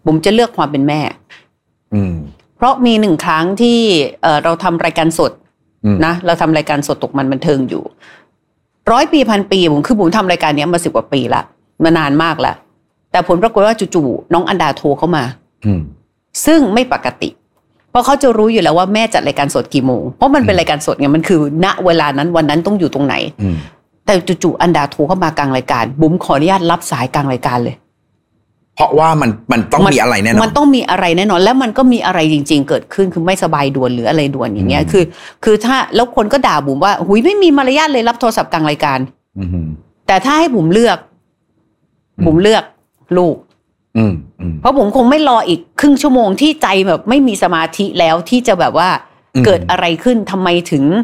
บุ๋มจะเลือกความเป็นแม่เพราะมีหนึ่งครั้งที่เราทำรายการสดนะเราทำรายการสดตกมันบันเทิงอยู่100 ปีพันปีบุ๋มทำรายการนี้มา10 กว่าปีละมานานมากแล้วแต่ผลปรากฏว่าจู่ๆน้องอันดาโทรเข้ามาซึ่งไม่ปกติเพราะเขาจะรู้อยู่แล้วว่าแม่จัดรายการสดกี่โมงเพราะมันเป็นรายการสดไงมันคือณเวลานั้นวันนั้นต้องอยู่ตรงไหนแต่จู่ๆอันดาโทรเข้ามากลางรายการบุ๋มขออนุญาตรับสายกลางรายการเลยเพราะว่ามันต้องมีอะไรแน่นอนมันต้องมีอะไรแน่นอนแล้วมันก็มีอะไรจริงๆเกิดขึ้นคือไม่สบายด่วนหรืออะไรด่วนอย่างเงี้ยคือถ้าแล้วคนก็ด่าบุ๋มว่าหุยไม่มีมารยาทเลยรับโทรศัพท์กลางรายการแต่ถ้าให้บุ๋มเลือกลูกเพราะผมคงไม่รออีกครึ่งชั่วโมงที่ใจแบบไม่มีสมาธิแล้วที่จะแบบว่าเกิดอะไรขึ้นทำไมถึง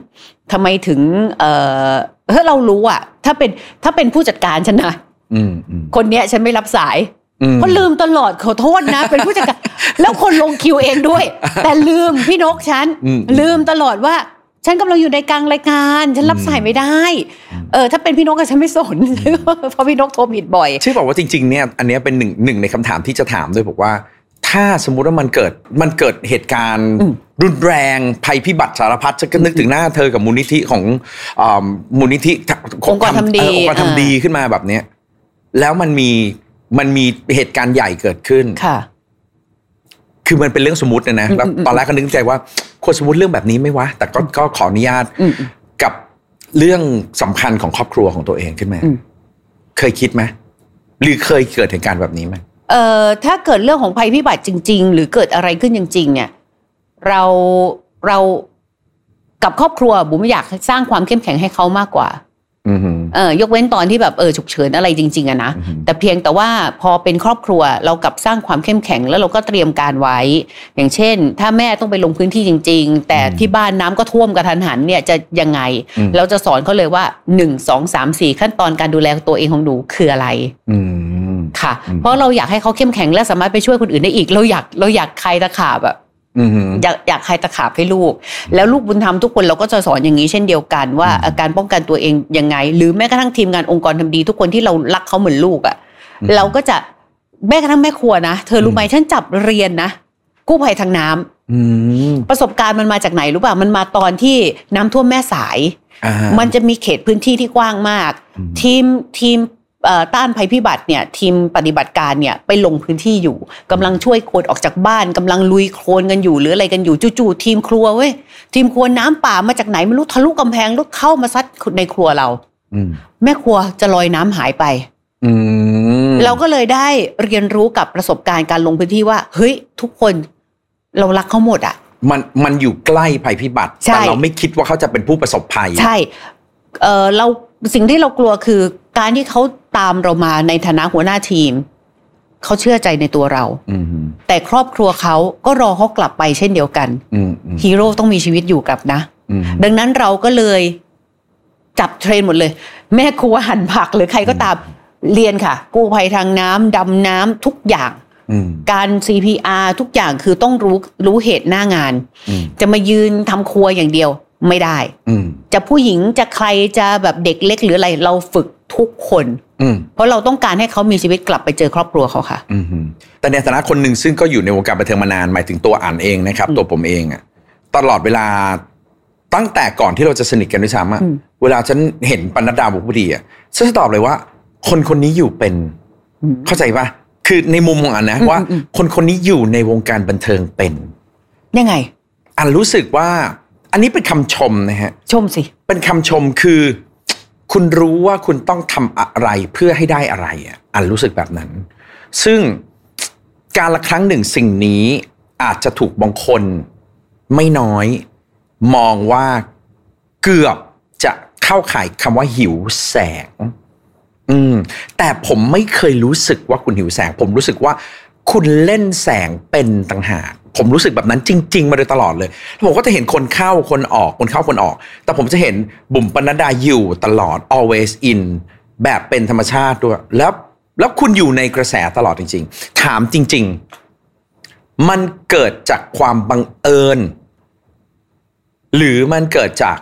เรารู้อะถ้าเป็นผู้จัดการฉันนะคนเนี้ยฉันไม่รับสายเพราะลืมตลอดขอโทษนะเป็นผู้จัดการแล้วคนลงคิวเองด้วยแต่ลืมพี่นกฉันลืมตลอดว่าฉันกำลังอยู่ในกลางรายการฉันรับสายไม่ได้ถ้าเป็นพี่นกกับฉันไม่สนเพราะพี่นกโทรผิดบ่อยชื่อบอกว่าจริงๆเนี่ยอันนี้เป็นหนึ่งในคำถามที่จะถามด้วยบอกว่าถ้าสมมุติว่ามันเกิดเหตุการณ์รุนแรงภัยพิบัติสารพัดฉันก็นึกถึงหน้าเธอกับมูลนิธิของมูลนิธิองค์กรทำดีขึ้นมาแบบนี้แล้วมันมีเหตุการณ์ใหญ่เกิดขึ้นค่ะคือมันเป็นเรื่องสมมุตินะแล้วตอนแรกก็นึกใจว่าควรสมมุติเรื่องแบบนี้ไหมวะแต่ก็ขออนุญาตกับเรื่องสำคัญของครอบครัวของตัวเองขึ้นมาเคยคิดไหมหรือเคยเกิดเหตุการณ์แบบนี้ไหมถ้าเกิดเรื่องของภัยพิบัติจริงๆหรือเกิดอะไรขึ้นจริงๆเนี่ยเรากับครอบครัวบุ๋มอยากสร้างความเข้มแข็งให้เขามากกว่ายกเว้นตอนที่แบบฉุกเฉินอะไรจริงๆอะนะแต่เพียงแต่ว่าพอเป็นครอบครัวเรากลับสร้างความเข้มแข็งแล้วเราก็เตรียมการไว้อย่างเช่นถ้าแม่ต้องไปลงพื้นที่จริงๆแต่ที่บ้านน้ำก็ท่วมกระทันหันเนี่ยจะยังไงเราจะสอนเขาเลยว่า1 2 3 4ขั้นตอนการดูแลตัวเองของหนูคืออะไรค่ะเพราะเราอยากให้เขาเข้มแข็งและสามารถไปช่วยคนอื่นได้อีกเราอยากใครตะขาบแบบอยากใครตะขาบให้ลูกแล้วลูกบุญธรรมทุกคนเราก็จะสอนอย่างนี้เช่นเดียวกันว่าการป้องกันตัวเองยังไงหรือแม้กระทั่งทีมงานองค์กรทำดีทุกคนที่เรารักเขาเหมือนลูกอ่ะเราก็จะแม้กระทั่งแม่ครัวนะเธอรู้ไหมฉันจับเรียนนะกู้ภัยทางน้ำประสบการณ์มันมาจากไหนรู้ป่ะมันมาตอนที่น้ำท่วมแม่สายมันจะมีเขตพื้นที่ที่กว้างมากทีมต้านภัยพิบัติเนี่ยทีมปฏิบัติการเนี่ยไปลงพื้นที่อยู่กำลังช่วยคนออกจากบ้านกำลังลุยโคลนกันอยู่หรืออะไรกันอยู่จู่ๆทีมครัวเว้ยทีมครัวน้ำป่ามาจากไหนไม่รู้ทะลุกำแพงลุกเข้ามาซัดในครัวเราแม่ครัวจะลอยน้ำหายไปเราก็เลยได้เรียนรู้กับประสบการณ์การลงพื้นที่ว่าเฮ้ยทุกคนเรารักเขาหมดอ่ะมันอยู่ใกล้ภัยพิบัติแต่เราไม่คิดว่าเขาจะเป็นผู้ประสบภัยใช่เราสิ่งที่เรากลัวคือการที่เขาตามเรามาในฐานะหัวหน้าทีมเขาเชื่อใจในตัวเราแต่ครอบครัวเขาก็รอเขากลับไปเช่นเดียวกันฮีโร่ต้องมีชีวิตอยู่กับนะดังนั้นเราก็เลยจับเทรนหมดเลยแม่ครัวหั่นผักหรือใครก็ตามเรียนค่ะกู้ภัยทางน้ำดำน้ำทุกอย่างการ CPR ทุกอย่างคือต้องรู้เหตุหน้างานจะมายืนทำครัวอย่างเดียวไม่ได้จะผู้หญิงจะใครจะแบบเด็กเล็กหรืออะไรเราฝึกทุกคนเพราะเราต้องการให้เขามีชีวิตกลับไปเจอครอบครัวเขาค่ะแต่ในฐานะคนหนึ่งซึ่งก็อยู่ในวงการบันเทิงมานานหมายถึงตัวอ่านเองนะครับตัวผมเองอ่ะตลอดเวลาตั้งแต่ก่อนที่เราจะสนิทกันด้วยซ้ำอ่ะเวลาฉันเห็นปนัดดาบุกพอดีอ่ะฉันจะตอบเลยว่าคนนี้อยู่เป็นเข้าใจปะคือในมุมของอันนะว่าคนนี้อยู่ในวงการบันเทิงเป็นยังไงอันรู้สึกว่าอันนี้เป็นคำชมนะฮะชมสิเป็นคำชมคือคุณรู้ว่าคุณต้องทำอะไรเพื่อให้ได้อะไรอันรู้สึกแบบนั้นซึ่งการละครั้งหนึ่งสิ่งนี้อาจจะถูกบางคนไม่น้อยมองว่าเกือบจะเข้าข่ายคำว่าหิวแสงแต่ผมไม่เคยรู้สึกว่าคุณหิวแสงผมรู้สึกว่าคุณเล่นแสงเป็นต่างหากผมรู้สึกแบบนั้นจริงๆมาโดยตลอดเลยผมก็จะเห็นคนเข้าคนออกคนเข้าคนออกแต่ผมจะเห็นบุ๋มปนัดดาอยู่ตลอด always in แบบเป็นธรรมชาติด้วยแล้วคุณอยู่ในกระแสตลอดจริงๆถามจริงๆมันเกิดจากความบังเอิญหรือมันเกิดจาก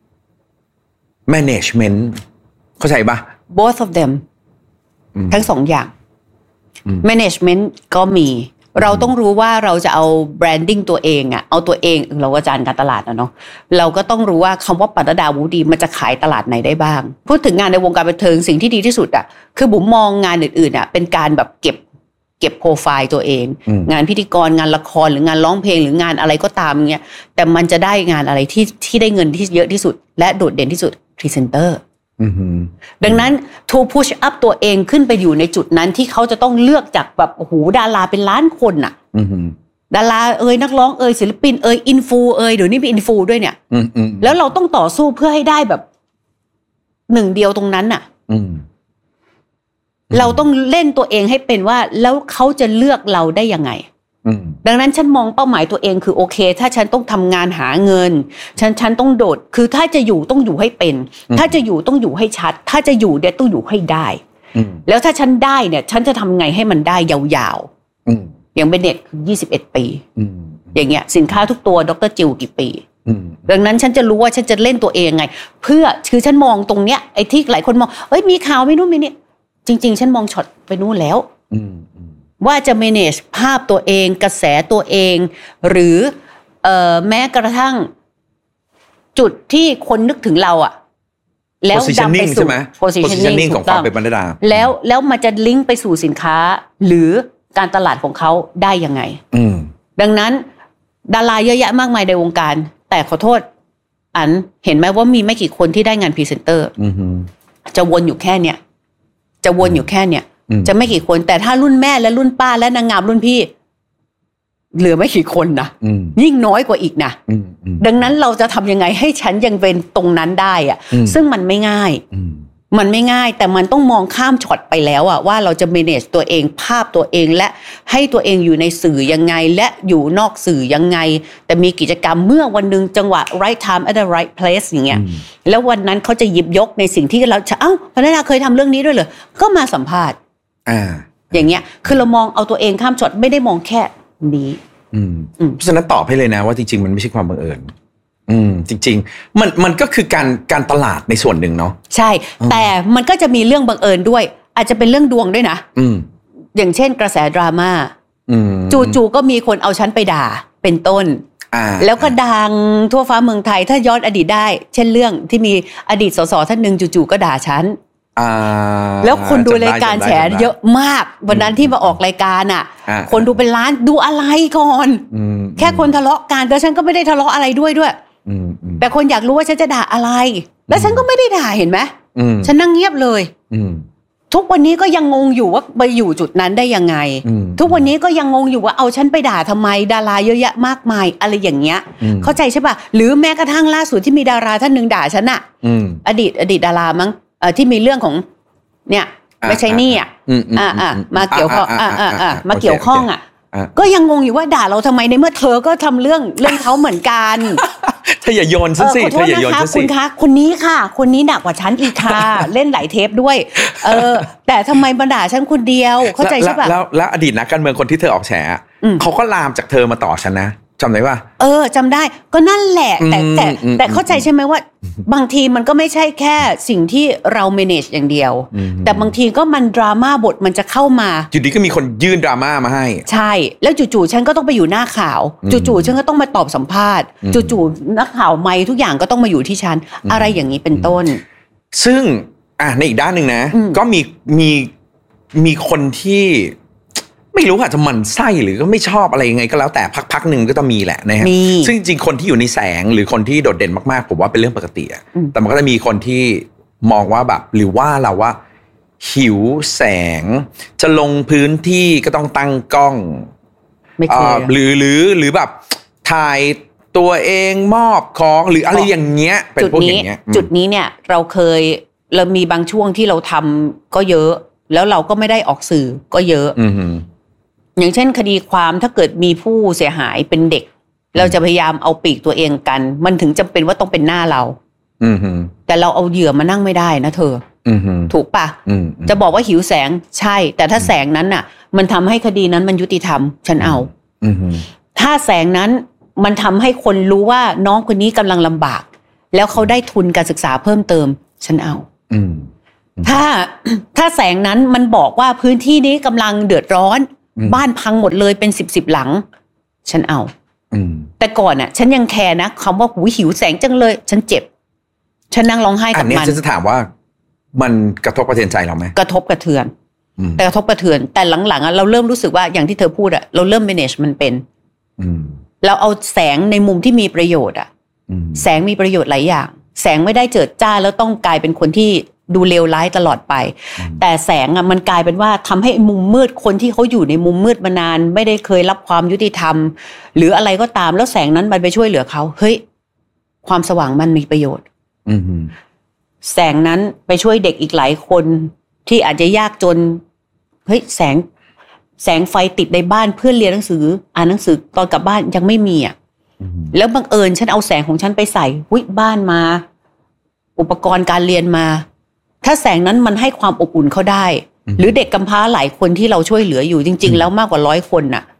management เข้าใจปะ both of them ทั้งสองอย่าง management ก็มีเราต้องรู้ว่าเราจะเอาแบรนดิ้งตัวเองอะเอาตัวเองเราก็อาจารย์การตลาดนะเนาะเราก็ต้องรู้ว่าคำว่าปนัดดาวูดีมันจะขายตลาดไหนได้บ้างพูดถึงงานในวงการบันเทิงสิ่งที่ดีที่สุดอะคือบุ๋มมองงานอื่นๆอะเป็นการแบบเก็บโปรไฟล์ตัวเองงานพิธีกรงานละครหรืองานร้องเพลงหรืองานอะไรก็ตามเงี้ยแต่มันจะได้งานอะไรที่ได้เงินที่เยอะที่สุดและโดดเด่นที่สุดพรีเซนเตอร์ดังนั้น to push up ตัวเองขึ้นไปอยู่ในจุดนั้นที่เขาจะต้องเลือกจากแบบโอ้โหดาราเป็นล้านคนน่ะดารานักร้องศิลปินอินฟูเดี๋ยวนี้มีอินฟูด้วยเนี่ยแล้วเราต้องต่อสู้เพื่อให้ได้แบบหนึ่งเดียวตรงนั้นน่ะเราต้องเล่นตัวเองให้เป็นว่าแล้วเขาจะเลือกเราได้ยังไงดังนั้นฉันมองเป้าหมายตัวเองคือโอเคถ้าฉันต้องทำงานหาเงินฉันต้องโดดคือถ้าจะอยู่ต้องอยู่ให้เป็นถ้าจะอยู่ต้องอยู่ให้ชัดถ้าจะอยู่เนี่ยต้องอยู่ให้ได้แล้วถ้าฉันได้เนี่ยฉันจะทำไงให้มันได้ยาวๆอย่างเบเน็ต21 ปีอย่างเงี้ยสินค้าทุกตัวดร.จิวกี่ปีดังนั้นฉันจะรู้ว่าฉันจะเล่นตัวเองไงเพื่อคือฉันมองตรงเนี้ยไอ้ที่หลายคนมองมีข่าวไม่นู่นไม่นี่จริงๆฉันมองช็อตไปนู่นแล้วว่าจะ manage ภาพตัวเองกระแสตัวเองหรือแม้กระทั่งจุดที่คนนึกถึงเราอ่ะแล้วดันไปสู่ positioning ของความเป็นปนัดดาแล้วมันจะลิงก์ไปสู่สินค้าหรือการตลาดของเขาได้ยังไงดังนั้นดาราเยอะแยะมากมายในวงการแต่ขอโทษอันเห็นไหมว่ามีไม่กี่คนที่ได้งานพรีเซนเตอร์จะวนอยู่แค่เนี้ยจะไม่กี่คนแต่ถ้ารุ่นแม่และรุ่นป้าและนางงามรุ่นพี่เหลือไม่กี่คนนะยิ่งน้อยกว่าอีกนะดังนั้นเราจะทำยังไงให้ฉันยังเป็นตรงนั้นได้อะซึ่งมันไม่ง่ายแต่มันต้องมองข้ามช็อตไปแล้วอะว่าเราจะ manage ตัวเองภาพตัวเองและให้ตัวเองอยู่ในสื่อยังไงและอยู่นอกสื่อยังไงแต่มีกิจกรรมเมื่อวันนึงจังหวะ right time at the right place อย่างเงี้ยแล้ววันนั้นเขาจะหยิบยกในสิ่งที่เราพนักงานเคยทำเรื่องนี้ด้วยเหรอก็มาสัมภาษณ์อย่างเงี้ยคือเรามองเอาตัวเองข้ามช็อตไม่ได้มองแค่นี้เพราะฉะนั้นตอบให้เลยนะว่าจริงๆมันไม่ใช่ความบังเอิญจริงๆมันก็คือการตลาดในส่วนหนึ่งเนาะใช่แต่มันก็จะมีเรื่องบังเอิญด้วยอาจจะเป็นเรื่องดวงด้วยนะอย่างเช่นกระแสดราม่าจู่ๆก็มีคนเอาฉันไปด่าเป็นต้นแล้วก็ดังทั่วฟ้าเมืองไทยถ้าย้อนอดีตได้เช่นเรื่องที่มีอดีตสสท่านหนึ่งจู่ๆก็ด่าฉันแล้วคนดูรายการแฉเยอะมากวันนั้นที่มาออกรายการคนดูเป็นล้านดูอะไรก่อนแค่คนทะเลาะกันแต่ฉันก็ไม่ได้ทะเลาะอะไรด้วยแต่คนอยากรู้ว่าฉันจะด่าอะไรแล้วฉันก็ไม่ได้ด่าเห็นไหมฉันนั่งเงียบเลยทุกวันนี้ก็ยังงงอยู่ว่าไปอยู่จุดนั้นได้ยังไงทุกวันนี้ก็ยังงงอยู่ว่าเอาฉันไปด่าทำไมดาราเยอะแยะมากมายอะไรอย่างเงี้ยเข้าใจใช่ป่ะหรือแม้กระทั่งล่าสุดที่มีดาราท่านหนึ่งด่าฉันอดีตดารามั้งที่มีเรื่องของเนี่ยไม่ใช่นี่มาเกี่ยวข้องมาเกี่ยวข้องก็ยังงงอยู่ว่าด่าเราทำไมในเมื่อเธอก็ทำเรื่องเขาเหมือนกันเธออย่าโยนซะสิเธออย่าโยนซะสิคุณคะคนนี้ค่ะคนนี้หนักกว่าฉันอีกค่ะเล่นหลายเทปด้วยแต่ทำไมมาด่าฉันคนเดียวเข้าใจใช่ป่ะแล้วอดีตนักการเมืองคนที่เธอออกแฉเขาก็ลามจากเธอมาต่อฉันนะจำได้ป่ะจำได้ก็นั่นแหละแต่เข้าใจใช่ไหมว่าบางทีมันก็ไม่ใช่แค่สิ่งที่เรา manage อย่างเดียวแต่บางทีก็มันดราม่าบทมันจะเข้ามาอยู่ดีก็มีคนยื่นดราม่ามาให้ใช่แล้วจู่ๆฉันก็ต้องไปอยู่หน้าข่าวจู่ๆฉันก็ต้องมาตอบสัมภาษณ์จู่ๆนักข่าวไมค์ทุกอย่างก็ต้องมาอยู่ที่ฉันอะไรอย่างนี้เป็นต้นซึ่งในอีกด้านหนึ่งนะก็มีคนที่ไม่รู้อาจจะหมั่นไส้หรือก็ไม่ชอบอะไรยังไงก็แล้วแต่พักหนึ่งก็ต้องมีแหละนะฮะซึ่งจริงคนที่อยู่ในแสงหรือคนที่โดดเด่นมากๆผมว่าเป็นเรื่องปกติแต่มันก็จะมีคนที่มองว่าแบบหรือว่าเราว่าหิวแสงจะลงพื้นที่ก็ต้องตั้งกล้องหรือแบบถ่ายตัวเองมอบของหรืออะไรอย่างเงี้ยเป็นพวกอย่างเงี้ยจุดนี้เนี่ยเรามีบางช่วงที่เราทำก็เยอะแล้วเราก็ไม่ได้ออกสื่อก็เยอะอย่างเช่นคดีความถ้าเกิดมีผู้เสียหายเป็นเด็กเราจะพยายามเอาปีกตัวเองกันมันถึงจำเป็นว่าต้องเป็นหน้าเราแต่เราเอาเหยื่อมานั่งไม่ได้นะเธอถูกปะจะบอกว่าหิวแสงใช่แต่ถ้าแสงนั้นน่ะมันทำให้คดีนั้นมันยุติธรรมฉันเอาถ้าแสงนั้นมันทำให้คนรู้ว่าน้องคนนี้กำลังลำบากแล้วเขาได้ทุนการศึกษาเพิ่มเติมฉันเอาถ้าแสงนั้นมันบอกว่าพื้นที่นี้กำลังเดือดร้อนบ้านพังหมดเลยเป็นสิบหลังฉันเอาแต่ก่อนฉันยังแคร์นะคำว่าหิวแสงจังเลยฉันเจ็บฉันนั่งร้องไห้กับมันอันนี้ฉันจะถามว่ามันกระทบกระเทือนใจเราไหมกระทบกระเทือนแต่กระทบกระเทือนแต่หลังๆเราเริ่มรู้สึกว่าอย่างที่เธอพูดเราเริ่ม manage มันเป็นเราเอาแสงในมุมที่มีประโยชน์แสงมีประโยชน์หลายอย่างแสงไม่ได้เจิดจ้าแล้วต้องกลายเป็นคนที่ดูเลวร้ายตลอดไปแต่แสงมันกลายเป็นว่าทำให้มุมมืดคนที่เขาอยู่ในมุมมืดมานานไม่ได้เคยรับความยุติธรรมหรืออะไรก็ตามแล้วแสงนั้นมันไปช่วยเหลือเขาเฮ้ยความสว่างมันมีประโยชน์แสงนั้นไปช่วยเด็กอีกหลายคนที่อาจจะยากจนเฮ้ยแสงไฟติดในบ้านเพื่อนเรียนหนังสืออ่านหนังสือตอนกลับบ้านยังไม่มีแล้วบังเอิญฉันเอาแสงของฉันไปใส่บ้านมาอุปกรณ์การเรียนมาถ้าแสงนั้นมันให้ความอบอุ่นเขาได้หรือเด็กกำพร้าหลายคนที่เราช่วยเหลืออยู่จริงๆแล้วมากกว่า100 คนน่ะ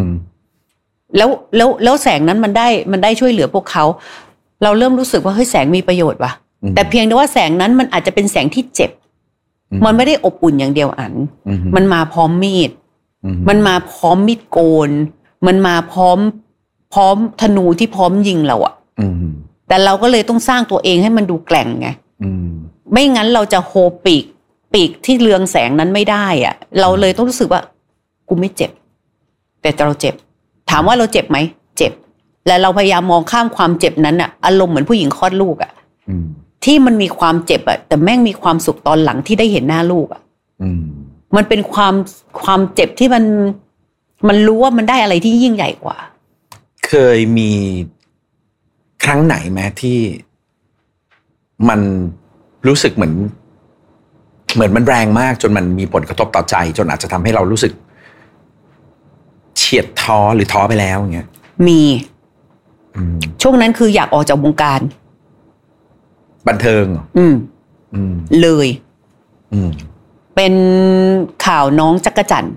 แล้วแสงนั้นมันได้ช่วยเหลือพวกเขาเราเริ่มรู้สึกว่าเฮ้ยแสงมีประโยชน์ว่ะแต่เพียงแต่ว่าแสงนั้นมันอาจจะเป็นแสงที่เจ็บมันไม่ได้อบอุ่นอย่างเดียวมันมาพร้อมมีดมันมาพร้อมมีดโกนมันมาพร้อมธนูที่พร้อมยิงเราแต่เราก็เลยต้องสร้างตัวเองให้มันดูแกร่งไงไม่งั้นเราจะโฮปีกที่เรืองแสงนั้นไม่ได้เราเลยต้องรู้สึกว่ากูไม่เจ็บแต่เราเจ็บถามว่าเราเจ็บไหมเจ็บและเราพยายามมองข้ามความเจ็บนั้นอารมณ์เหมือนผู้หญิงคลอดลูกที่มันมีความเจ็บแต่แม่งมีความสุขตอนหลังที่ได้เห็นหน้าลูกมันเป็นความเจ็บที่มันรู้ว่ามันได้อะไรที่ยิ่งใหญ่กว่าเคยมีครั้งไหนไหมที่มันรู้สึกเหมือนมันแรงมากจนมันมีผลกระทบต่อใจจนอาจจะทำให้เรารู้สึกเฉียดท้อหรือท้อไปแล้วอย่างเงี้ยมีช่วงนั้นคืออยากออกจากวงการบันเทิงเลยเป็นข่าวน้องจักรจั่น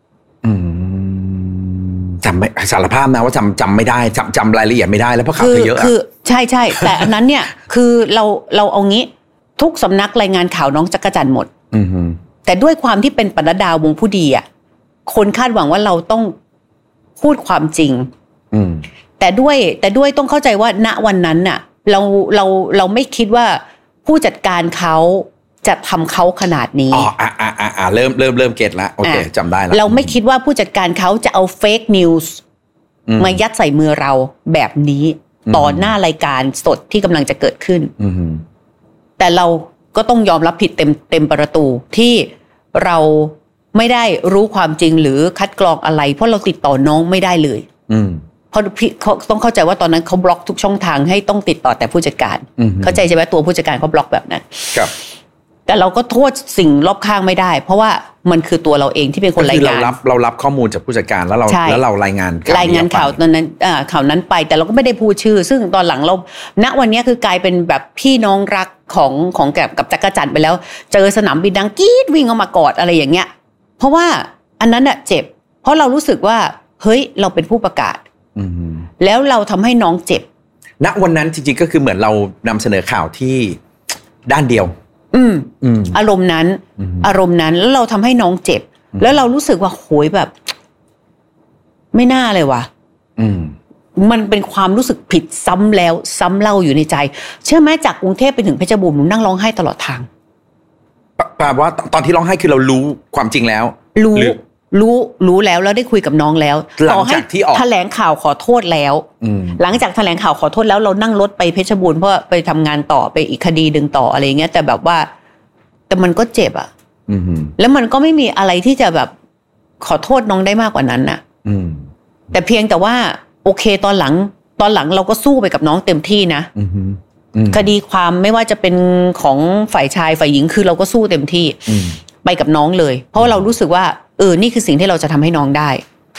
จำไม่สารภาพนะว่าจำไม่ได้จำรายละเอียดไม่ได้แล้วเพราะข่าวเยอะคือใช่แต่อันนั้นเนี่ยคือเราเอางี้ทุกสำนักรายงานข่าวน้องจักรจั่นหมดแต่ด้วยความที่เป็นปนัดดาวงผู้ดีคนคาดหวังว่าเราต้องพูดความจริงแต่ด้วยต้องเข้าใจว่าณวันนั้นน่ะเราไม่คิดว่าผู้จัดการเขาจะทำเขาขนาดนี้เริ่มเก็ตละโอเคจำได้ละเราไม่คิดว่าผู้จัดการเขาจะเอาเฟกนิวส์มายัดใส่มือเราแบบนี้ต่อหน้ารายการสดที่กำลังจะเกิดขึ้นแต่เราก็ต้องยอมรับผิดเต็มประตูที่เราไม่ได้รู้ความจริงหรือคัดกรองอะไรเพราะเราติดต่อน้องไม่ได้เลยเพราะเขาต้องเข้าใจว่าตอนนั้นเขาบล็อกทุกช่องทางให้ต้องติดต่อแต่ผู้จัดการเข้าใจใช่ไหมตัวผู้จัดการเขาบล็อกแบบนั้นครับแต่เราก็โทษสิ่งรอบข้างไม่ได้เพราะว่ามันคือตัวเราเองที่เป็นคนรายงานเรารับข้อมูลจากผู้จัดการแล้วเรารายงานข่าวนั้นข่าวนั้นไปแต่เราก็ไม่ได้พูดชื่อซึ่งตอนหลังเราณวันนี้คือกลายเป็นแบบพี่น้องรักของกับจักรจั่นไปแล้วเจอสนามบินดังกรี๊ดวิ่งออกมากอดอะไรอย่างเงี้ยเพราะว่าอันนั้นเจ็บเพราะเรารู้สึกว่าเฮ้ยเราเป็นผู้ประกาศแล้วเราทำให้น้องเจ็บณวันนั้นจริงๆก็คือเหมือนเรานำเสนอข่าวที่ด้านเดียวอารมณ์นั้นแล้วเราทำให้น้องเจ็บแล้วเรารู้สึกว่าโหยแบบไม่น่าเลยว่ะมันเป็นความรู้สึกผิดซ้ำแล้วซ้ำเล่าอยู่ในใจเชื่อไหมจากกรุงเทพไปถึงเพชรบูรณ์หนูนั่งร้องไห้ตลอดทางแปลว่าตอนที่ร้องไห้คือเรารู้ความจริงแล้วรู้แล้วได้คุยกับน้องแล้วหลังจากที่ออกแถลงข่าวขอโทษแล้วหลังจากแถลงข่าวขอโทษแล้วเรานั่งรถไปเพชรบูรณ์เพราะไปทำงานต่อไปอีกคดีดึงต่ออะไรเงี้ยแต่แบบว่าแต่มันก็เจ็บแล้วมันก็ไม่มีอะไรที่จะแบบขอโทษน้องได้มากกว่านั้นน่ะแต่เพียงแต่ว่าโอเคตอนหลังเราก็สู้ไปกับน้องเต็มที่นะคดีความไม่ว่าจะเป็นของฝ่ายชายฝ่ายหญิงคือเราก็สู้เต็มที่ไปกับน้องเลยเพราะเรารู้สึกว่านี่คือสิ่งที่เราจะทำให้น้องได้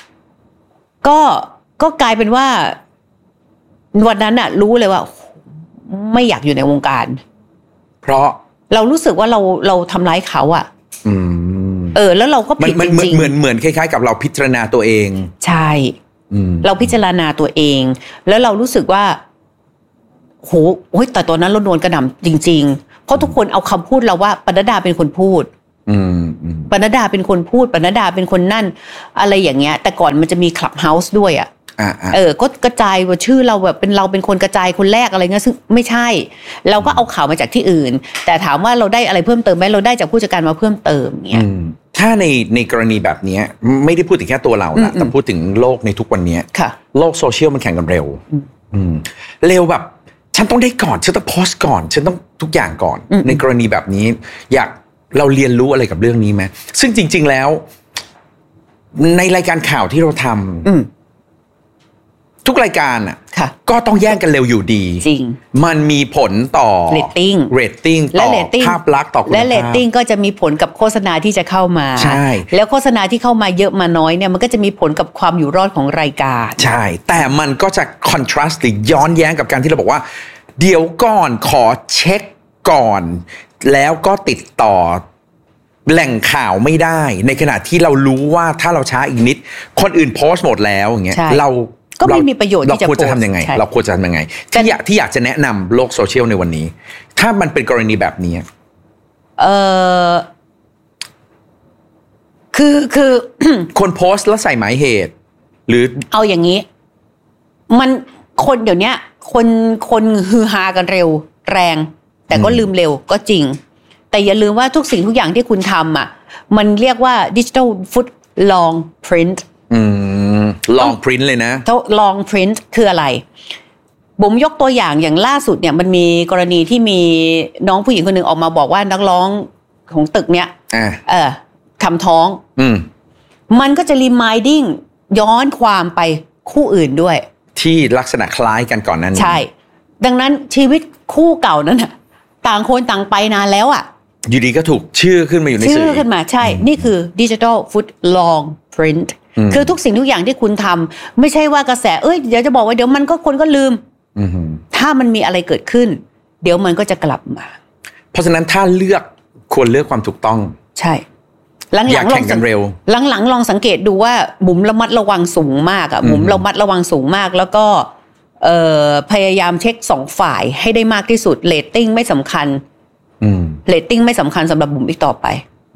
ก็กลายเป็นว่าวันนั้นน่ะรู้เลยว่าไม่อยากอยู่ในวงการเพราะเรารู้สึกว่าเราทำร้ายเขาแล้วเราก็ผิดจริงๆเหมือนคล้ายๆกับเราพิจารณาตัวเองใช่เราพิจารณาตัวเองแล้วเรารู้สึกว่าโหแต่ตอนนั้นเราโดนกระหน่ำจริงๆเพราะทุกคนเอาคำพูดเราว่าปนัดดาเป็นคนพูดปนัดดาเป็นคนพูดปนัดดาเป็นคนนั่นอะไรอย่างเงี้ยแต่ก่อนมันจะมีคลับเฮาส์ด้วยอ่ะก็กระจายว่าชื่อเราแบบเป็นเราเป็นคนกระจายคนแรกอะไรเงี้ยซึ่งไม่ใช่เราก็เอาข่าวมาจากที่อื่นแต่ถามว่าเราได้อะไรเพิ่มเติมไหมเราได้จากผู้จัดการมาเพิ่มเติมเงี้ยถ้าในกรณีแบบนี้ไม่ได้พูดถึงแค่ตัวเรานะแต่พูดถึงโลกในทุกวันนี้โลกโซเชียลมันแข่งกันเร็วเร็วแบบฉันต้องได้ก่อนฉันต้องโพสต์ก่อนฉันต้องทุกอย่างก่อนในกรณีแบบนี้เราเรียนรู้อะไรกับเรื่องนี้ไหมซึ่งจริงๆแล้วในรายการข่าวที่เราทำทุกรายการอ่ะก็ต้องแย่งกันเร็วอยู่ดีจริงมันมีผลต่อเรตติ้งต่อภาพลักษณ์ต่อคุณภาพและเรตติ้งก็จะมีผลกับโฆษณาที่จะเข้ามาใช่แล้วโฆษณาที่เข้ามาเยอะมาน้อยเนี่ยมันก็จะมีผลกับความอยู่รอดของรายการใช่แต่มันก็จะคอนทราสต์หรือย้อนแย้งกับการที่เราบอกว่าเดี๋ยวก่อนขอเช็คก่อนแล้วก็ติดต่อแหล่งข่าวไม่ได้ในขณะที่เรารู้ว่าถ้าเราช้าอีกนิดคนอื่นโพสต์หมดแล้วอย่างเงี้ยเราก็ไม่มีประโยชน์ที่จะเราควรจะทำยังไงเราควรจะทำยังไงที่อยากจะแนะนำโลกโซเชียลในวันนี้ถ้ามันเป็นกรณีแบบนี้คือคนโพสต์แล้วใส่หมายเหตุหรือเอาอย่างนี้มันคนเดี๋ยวนี้คนฮือฮากันเร็วแรงแต่ก็ลืมเร็วก็จริงแต่อย่าลืมว่าทุกสิ่งทุกอย่างที่คุณทำอ่ะมันเรียกว่า digital foot long print long print เลยนะ long print คืออะไรบุ๋มยกตัวอย่างล่าสุดเนี่ยมันมีกรณีที่มีน้องผู้หญิงคนหนึ่งออกมาบอกว่านักร้องของตึกเนี้ยทำท้องมันก็จะ reminding ย้อนความไปคู่อื่นด้วยที่ลักษณะคล้ายกันก่อนนั้นใช่ดังนั้นชีวิตคู่เก่านั้นน่ะต่างคนต่างไปนานแล้วอ่ะอยู่ดีก็ถูกชื่อขึ้นมาอยู่ในสื่อชื่อขึ้นมาใช่นี่คือ digital foot long print คือทุกสิ่งทุกอย่างที่คุณทำไม่ใช่ว่ากระแสเดี๋ยวจะบอกว่าเดี๋ยวมันก็คนก็ลืมถ้ามันมีอะไรเกิดขึ้นเดี๋ยวมันก็จะกลับมาเพราะฉะนั้นถ้าควรเลือกความถูกต้องใช่หลังๆแข่งกันเร็วหลังๆลองสังเกตดูว่าบุ๋มระมัดระวังสูงมากอ่ะบุ๋มระมัดระวังสูงมากแล้วก็พยายามเช็คสองฝ่ายให้ได้มากที่สุดเรตติ้งไม่สำคัญเรตติ้งไม่สำคัญสำหรับบุ๋มอีกต่อไป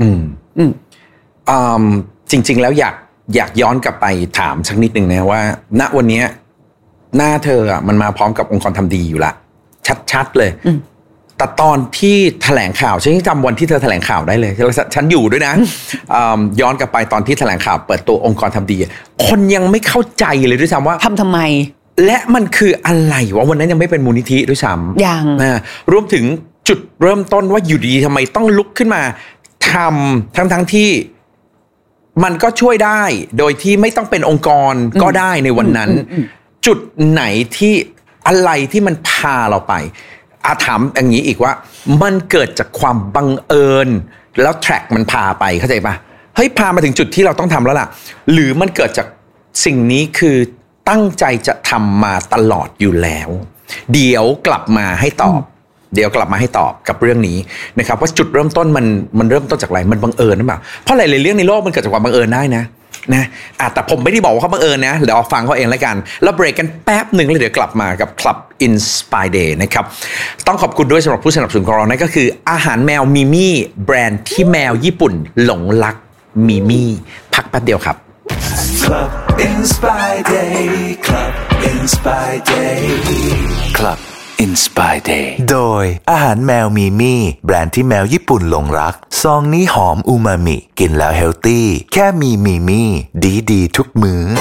จริงๆแล้วอยากย้อนกลับไปถามสักนิดนึงนะว่าณวันนี้หน้าเธออ่ะมันมาพร้อมกับองค์กรทำดีอยู่ละชัดๆเลยแต่ตอนที่แถลงข่าวฉันจำวันที่เธอแถลงข่าวได้เลยฉันอยู่ด้วยนะย้อนกลับไปตอนที่แถลงข่าวเปิดตัวองค์กรทำดีคนยังไม่เข้าใจเลยด้วยซ้ำว่าทำไมและมันคืออะไรวะวันนั้นยังไม่เป็นมูลนิธิด้วยซ้ำยังรวมถึงจุดเริ่มต้นว่าอยู่ดีทำไมต้องลุกขึ้นมาทำทั้งที่มันก็ช่วยได้โดยที่ไม่ต้องเป็นองค์กรก็ได้ในวันนั้นจุดไหนที่อะไรที่มันพาเราไปถามอย่างนี้อีกว่ามันเกิดจากความบังเอิญแล้วแทร็กมันพาไปเข้าใจปะเฮ้ยพามาถึงจุดที่เราต้องทำแล้วล่ะหรือมันเกิดจากสิ่งนี้คือตั้งใจจะทำมาตลอดอยู่แล้วเดี๋ยวกลับมาให้ตอบกับเรื่องนี้นะครับว่าจุดเริ่มต้นมันเริ่มต้นจากอะไรมันบังเอิญหรือเปล่าเพราะหลายๆเรื่องในโลกมันเกิดจากความบังเอิญได้นะแต่ผมไม่ได้บอกว่าเขาบังเอิญนะเดี๋ยวฟังเขาเองแล้วกันแล้วเบรกกันแป๊บหนึ่งแล้วเดี๋ยวกลับมากับ Club Inspire Day นะครับต้องขอบคุณด้วยสำหรับผู้สนับสนุนของเรานั่นก็คืออาหารแมวมิมี่แบรนด์ที่แมวญี่ปุ่นหลงรักมิมี่พักแป๊บเดียวครับ Club Inspire Day Club Inspire Day Club Inspire Day โดยอาหารแมวมีมี่แบรนด์ที่แมวญี่ปุ่นหลงรักซองนี้หอมอูมามิกินแล้วเฮลตี้แค่มีมี่ดีทุกมื้อ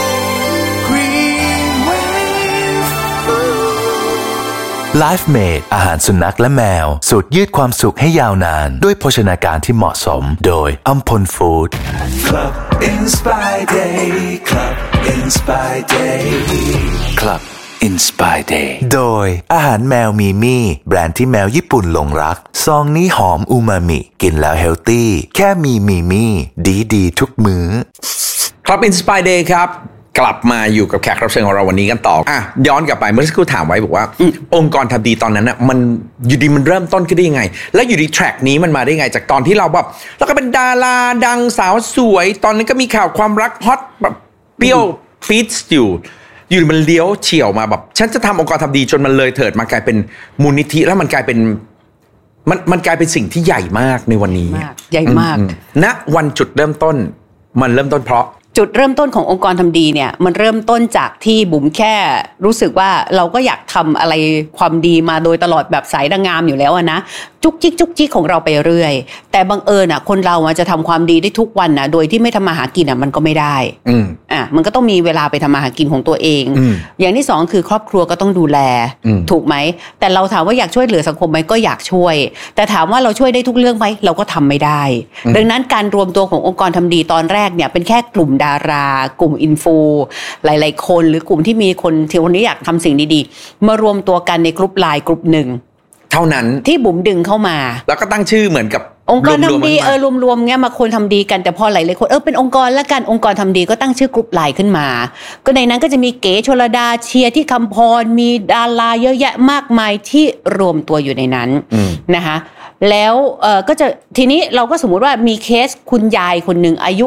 Life Made อาหารสุนัขและแมวสูตรยืดความสุขให้ยาวนานด้วยโภชนาการที่เหมาะสมโดยอัมพลฟู้ด Club Inspire Day Club Inspire Day Club Inspire Day โดยอาหารแมวมีมี่แบรนด์ที่แมวญี่ปุ่นหลงรักซองนี้หอมอูมามิกินแล้วเฮลตี้แค่มีมี่ดีทุกมื้อ Club Inspire Day ครับกลับมาอยู่กับแขกรับเชิญของเราวันนี้กันต่อย้อนกลับไปเมื่อสักครู่ถามไว้บอกว่าองค์กรทำดีตอนนั้นน่ะมันอยู่ดีมันเริ่มต้นขึ้นได้ยังไงแล้วอยู่ดีแทร็กนี้มันมาได้ยังไงจากตอนที่เราแบบแล้วก็เป็นดาราดังสาวสวยตอนนั้นก็มีข่าวความรักฮอตแบบเปรี้ยวฟีดอยู่มันเลี้ยวเฉี่ยวมาแบบฉันจะทำองค์กรทำดีจนมันเลยเถิดมากลายเป็นมูลนิธิแล้วมันกลายเป็นมันกลายเป็นสิ่งที่ใหญ่มากในวันนี้ใหญ่มากณวันจุดเริ่มต้นมันเริ่มต้นเพราะจุดเริ่มต้นขององค์กรทำดีเนี่ยมันเริ่มต้นจากที่บุ๋มแค่รู้สึกว่าเราก็อยากทำอะไรความดีมาโดยตลอดแบบสายนางงามอยู่แล้วนะจุกจิกของเราไปเรื่อยแต่บังเอิญคนเราจะทำความดีได้ทุกวันโดยที่ไม่ทำมาหากินมันก็ไม่ได้มันก็ต้องมีเวลาไปทำมาหากินของตัวเองอย่างที่สองคือครอบครัวก็ต้องดูแลถูกไหมแต่เราถามว่าอยากช่วยเหลือสังคมไหมก็อยากช่วยแต่ถามว่าเราช่วยได้ทุกเรื่องไหมเราก็ทำไม่ได้ดังนั้นการรวมตัวขององค์กรทำดีตอนแรกเนี่ยเป็นแค่กลุ่มดารากลุ่มอินฟูหลายๆคนหรือกลุ่มที่มีคนที่วันนี้อยากทำสิ่งดีๆมารวมตัวกันในกลุ่มไลน์กลุ่มหนึ่งเท่านั้นที่บุ๋มดึงเข้ามาแล้วก็ตั้งชื่อเหมือนกับองค์กรทำดีรวมๆเงี้ยมาคนทำดีกันแต่พอหลายๆคนเป็นองค์กรละกันองค์กรทำดีก็ตั้งชื่อกลุ่มไลน์ขึ้นมาก็ในนั้นก็จะมีเก๋ชลดาเชียร์ที่คำพรมีดาราเยอะแยะมากมายที่รวมตัวอยู่ในนั้นนะคะแล้วก็จะทีนี้เราก็สมมุติว่ามีเคสคุณยายคนหนึ่งอายุ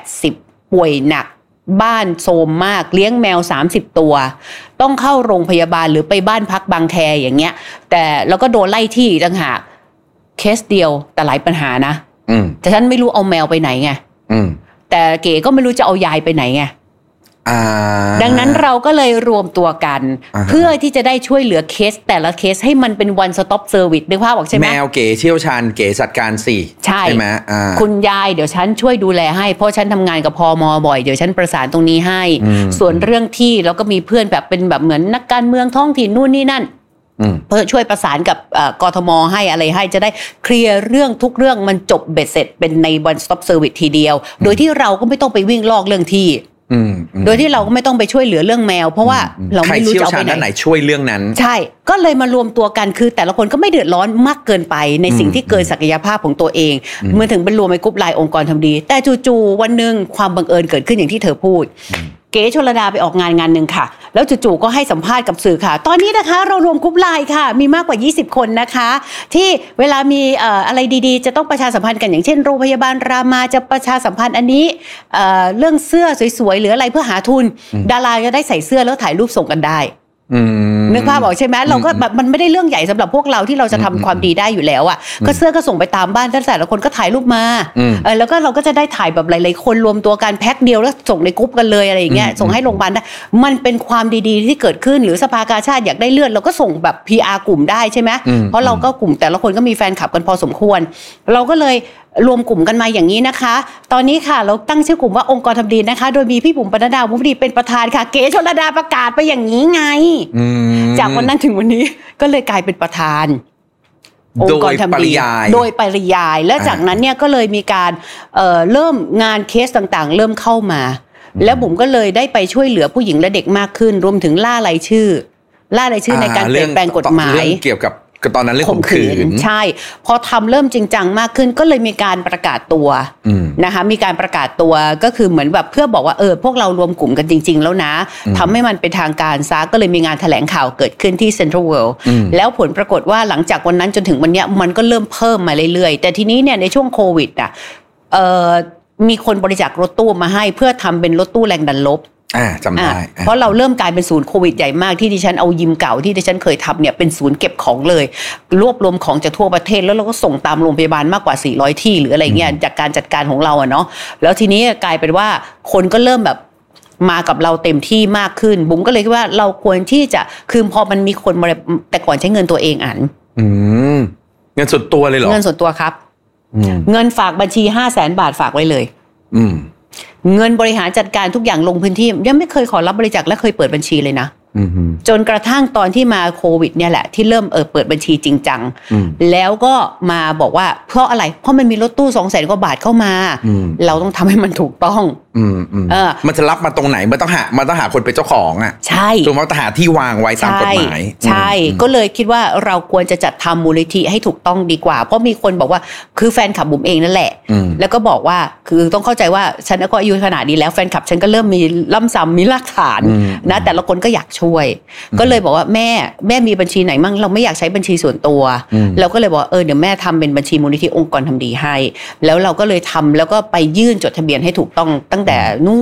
80ป่วยหนักบ้านโทรมมากเลี้ยงแมว30ตัวต้องเข้าโรงพยาบาลหรือไปบ้านพักบางแคอย่างเงี้ยแต่เราก็โดนไล่ที่ต่างหากเคสเดียวแต่หลายปัญหานะแต่ฉันไม่รู้เอาแมวไปไหนไงแต่เก๋ก็ไม่รู้จะเอายายไปไหนไงดังนั้นเราก็เลยรวมตัวกันเพื่อที่จะได้ช่วยเหลือเคสแต่ละเคสให้มันเป็น one stop service นึกภาพออกใช่ไหมแมวเก๋เชี่ยวชาญเก๋จัดการสิใช่ไหมคุณยายเดี๋ยวฉันช่วยดูแลให้เพราะฉันทำงานกับพม.บ่อยเดี๋ยวฉันประสานตรงนี้ให้ส่วนเรื่องที่เราก็มีเพื่อนแบบเป็นแบบเหมือนนักการเมืองท้องถิ่นนู่นนี่นั่นเพื่อช่วยประสานกับกทม.ให้อะไรให้จะได้เคลียร์เรื่องทุกเรื่องมันจบเบ็ดเสร็จเป็นใน one stop service ทีเดียวโดยที่เราก็ไม่ต้องไปวิ่งลอกเรื่องที่โดยที่เราก็ไม่ต้องไปช่วยเหลือเรื่องแมวเพราะว่าเราไม่รู้จะเอาไปไหนช่วยเรื่องนั้นใช่ก็เลยมารวมตัวกันคือแต่ละคนก็ไม่เดือดร้อนมากเกินไปในสิ่งที่เกินศักยภาพของตัวเองเมื่อถึงเป็นรวมในกลุ่มไลน์องค์กรทำดีแต่จู่ๆวันนึงความบังเอิญเกิดขึ้นอย่างที่เธอพูดเก๋ชลดาไปออกงานนึงค่ะแล้วจู่ๆก็ให้สัมภาษณ์กับสื่อค่ะตอนนี้นะคะเรารวมกลุ่มไลน์ค่ะมีมากกว่า20คนนะคะที่เวลามีอะไรดีๆจะต้องประชาสัมพันธ์กันอย่างเช่นโรงพยาบาลรามาจะประชาสัมพันธ์อันนี้เรื่องเสื้อสวยๆหรืออะไรเพื่อหาทุนดาราจะได้ใส่เสื้อแล้วถ่ายรูปส่งกันได้นึกภาพบอกใช่ไหมเราก็แบบมันไม่ได้เรื่องใหญ่สำหรับพวกเราที่เราจะทำความดีได้อยู่แล้วอ่ะก็เสื้อก็ส่งไปตามบ้านแต่ละคนก็ถ่ายรูปมาแล้วก็เราก็จะได้ถ่ายแบบหลายๆคนรวมตัวกันแพ็คเดียวแล้วส่งในกรุ๊ปกันเลยอะไรอย่างเงี้ยส่งให้โรงพยาบาลได้มันเป็นความดีๆที่เกิดขึ้นหรือสภากาชาติอยากได้เลือดเราก็ส่งแบบ PR กลุ่มได้ใช่ไหมเพราะเราก็กลุ่มแต่ละคนก็มีแฟนคลับกันพอสมควรเราก็เลยรวมกลุ่มกันมาอย่างนี้นะคะตอนนี้ค่ะเราตั้งชื่อกลุ่มว่าองค์กรทำดีนะคะโดยมีพี่บุ๋มปนัดดา มุขดีเป็นประธานค่ะเก๋ชลดาประกาศไปอย่างนี้ไงจากวันนั้นถึงวันนี้ก็เลยกลายเป็นประธานองค์กรทำดีโดยปริยายและจากนั้นเนี่ยก็เลยมีการเริ่มงานเคสต่างๆเริ่มเข้ามาแล้วบุ๋มก็เลยได้ไปช่วยเหลือผู้หญิงและเด็กมากขึ้นรวมถึงล่ารายชื่อในการเปลี่ยนแปลงกฎหมายเกี่ยวกับตอนนั้นเรื่องข่มขืนใช่พอทำเริ่มจริงจังมากขึ้นก็เลยมีการประกาศตัวนะคะมีการประกาศตัวก็คือเหมือนแบบเพื่อบอกว่าพวกเรารวมกลุ่มกันจริงๆแล้วนะทำให้มันเป็นทางการซะก็เลยมีงานแถลงข่าวเกิดขึ้นที่เซ็นทรัลเวิลด์แล้วผลปรากฏว่าหลังจากวันนั้นจนถึงวันนี้มันก็เริ่มเพิ่มมาเรื่อยๆแต่ทีนี้เนี่ยในช่วงโควิดมีคนบริจาครถตู้มาให้เพื่อทำเป็นรถตู้แรงดันลบจำได้เพราะเราเริ่มกลายเป็นศูนย์โควิดใหญ่มากที่ดิฉันเอายิมเก่าที่ดิฉันเคยทำเนี่ยเป็นศูนย์เก็บของเลยรวบรวมของจากทั่วประเทศแล้วเราก็ส่งตามโรงพยาบาลมากกว่า400ที่หรืออะไรเงี้ยจากการจัดการของเราเนาะแล้วทีนี้กลายเป็นว่าคนก็เริ่มแบบมากับเราเต็มที่มากขึ้นบุ๋มก็เลยคิดว่าเราควรที่จะคือพอมันมีคนมาแต่ก่อนใช้เงินตัวเองเงินส่วนตัวเลยเหรอเงินส่วนตัวครับเงินฝากบัญชี 500,000 บาทฝากไว้เลยเงินบริหารจัดการทุกอย่างลงพื้นที่ยังไม่เคยขอรับบริจาคและเคยเปิดบัญชีเลยนะจนกระทั่งตอนที่มาโควิดเนี่ยแหละที่เริ่มเปิดบัญชีจริงจังแล้วก็มาบอกว่าเพราะอะไรเพราะมันมีรถตู้ 200,000 กว่าบาทเข้ามาเราต้องทำให้มันถูกต้องมันจะรับมาตรงไหนมันต้องหาคนเป็นเจ้าของอ่ะใช่ถูกไหมต้องหาที่วางไว้ตามกฎหมายใช่ก็เลยคิดว่าเราควรจะจัดทำมูลนิธิให้ถูกต้องดีกว่าเพราะมีคนบอกว่าคือแฟนคลับบุ๋มเองนั่นแหละแล้วก็บอกว่าคือต้องเข้าใจว่าฉันก็อายุขนาดนี้แล้วแฟนคลับฉันก็เริ่มมีล่ำซ้ำมีหลักฐานนะแต่ละคนก็อยากช่วยก็เลยบอกว่าแม่มีบัญชีไหนมั่งเราไม่อยากใช้บัญชีส่วนตัวเราก็เลยบอกเดี๋ยวแม่ทำเป็นบัญชีมูลนิธิองค์กรทำดีให้แล้วเราก็เลยทำแล้วก็ไปยื่นจดทะเบียนให้ถูกต้องตั้งแต่นู่น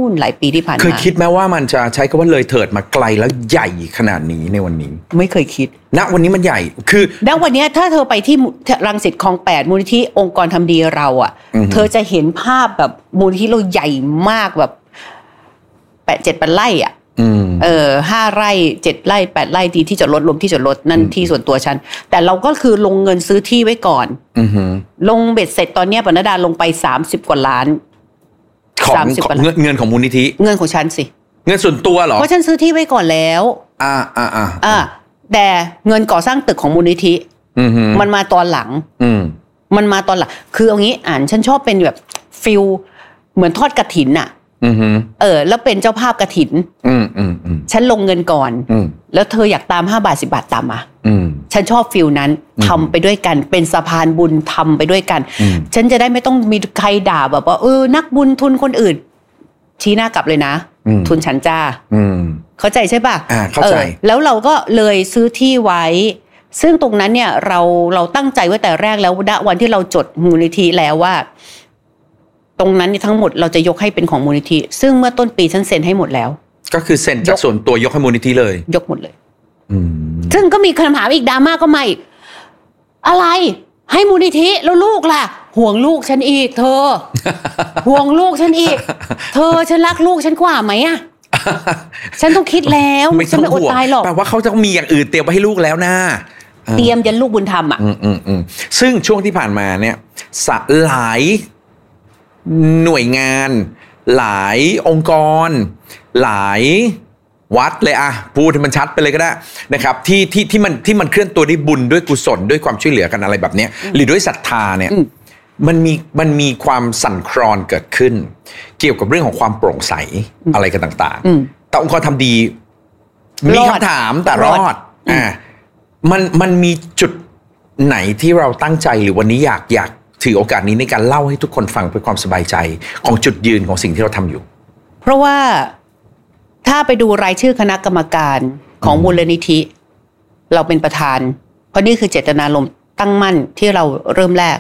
นหลายปีที่ผ่านมาเคยคิดไหมว่ามันจะใช้คำว่าเลยเถิดมาไกลแล้วใหญ่ขนาดนี้ในวันนี้ไม่เคยคิดณวันนี้มันใหญ่คือณวันนี้ถ้าเธอไปที่รังสิตคลอง8มูลนิธิองค์กรทำดีเราอ่ะเธอจะเห็นภาพแบบมูลนิธิเราใหญ่มากแบบ7-8 ไร่อ่ะ5 ไร่7 ไร่8 ไร่ดีที่จอดรถรวมที่จอดรถนั่นที่ส่วนตัวฉันแต่เราก็คือลงเงินซื้อที่ไว้ก่อนลงเบ็ดเสร็จตอนนี้ปณดาลงไป30 กว่าล้านของเงินของมูลนิธิเงินของฉันสิเงินส่วนตัวเหรอเพราะฉันซื้อที่ไว้ก่อนแล้วแต่เงินก่อสร้างตึกของมูลนิธิมันมาตอนหลังมันมาตอนหลังคือเอางี้ฉันชอบเป็นแบบฟิลเหมือนทอดกฐินน่ะแล้วเป็นเจ้าภาพกฐินฉันลงเงินก่อนแล้วเธออยากตาม5 บาท10 บาทตามมาฉันชอบฟิลนั้นทำไปด้วยกันเป็นสะพานบุญทำไปด้วยกันฉันจะได้ไม่ต้องมีใครด่าแบบว่านักบุญทุนคนอื่นชี้หน้ากลับเลยนะทุนฉันจ้าเข้าใจใช่ป่ะเข้าใจแล้วเราก็เลยซื้อที่ไว้ซึ่งตรงนั้นเนี่ยเราตั้งใจไว้แต่แรกแล้ววันที่เราจดมูลนิธิแล้วว่าตรงนั้นทั้งหมดเราจะยกให้เป็นของมูลนิธิซึ่งเมื่อต้นปีฉันเซ็นให้หมดแล้วก็คือเซ็นจากส่วนตัวยกให้มูลนิธิเลยยกหมดเลยซึ่งก็มีคำถามอีกดราม่าก็ไม่อะไรให้มูลนิธิแล้วลูกล่ะห่วงลูกฉันอีกเธอ ห่วงลูกฉันอีกเธอฉันรักลูกฉันกว่าไหมอะฉันต้องคิดแล้วฉันไม่อดตายหรอกแปลว่าเขาจะมีอย่างอื่นเตรียมไว้ให้ลูกแล้วนะเตรียมยันลูกบุญธรรมอ่ะซึ่งช่วงที่ผ่านมาเนี่ยหลายหน่วยงานหลายองค์กรหลายวัดเลยพูดให้มันชัดไปเลยก็ได้นะครับที่มันเคลื่อนตัวด้วยบุญด้วยกุศลด้วยความช่วยเหลือกันอะไรแบบนี้หรือด้วยศรัทธาเนี่ยมันมีความสั่นคลอนเกิดขึ้นเกี่ยวกับเรื่องของความโปร่งใสอะไรกันต่างๆแต่องค์กรทำดีมีคำถามแต่รอดมันมีจุดไหนที่เราตั้งใจหรือวันนี้อยากถือโอกาสนี้ในการเล่าให้ทุกคนฟังเพื่อความสบายใจของจุดยืนของสิ่งที่เราทำอยู่เพราะว่าถ้าไปดูรายชื่อคณะกรรมการของมูลนิธิเราเป็นประธานเพราะนี่คือเจตนารมณ์ตั้งมั่นที่เราเริ่มแรก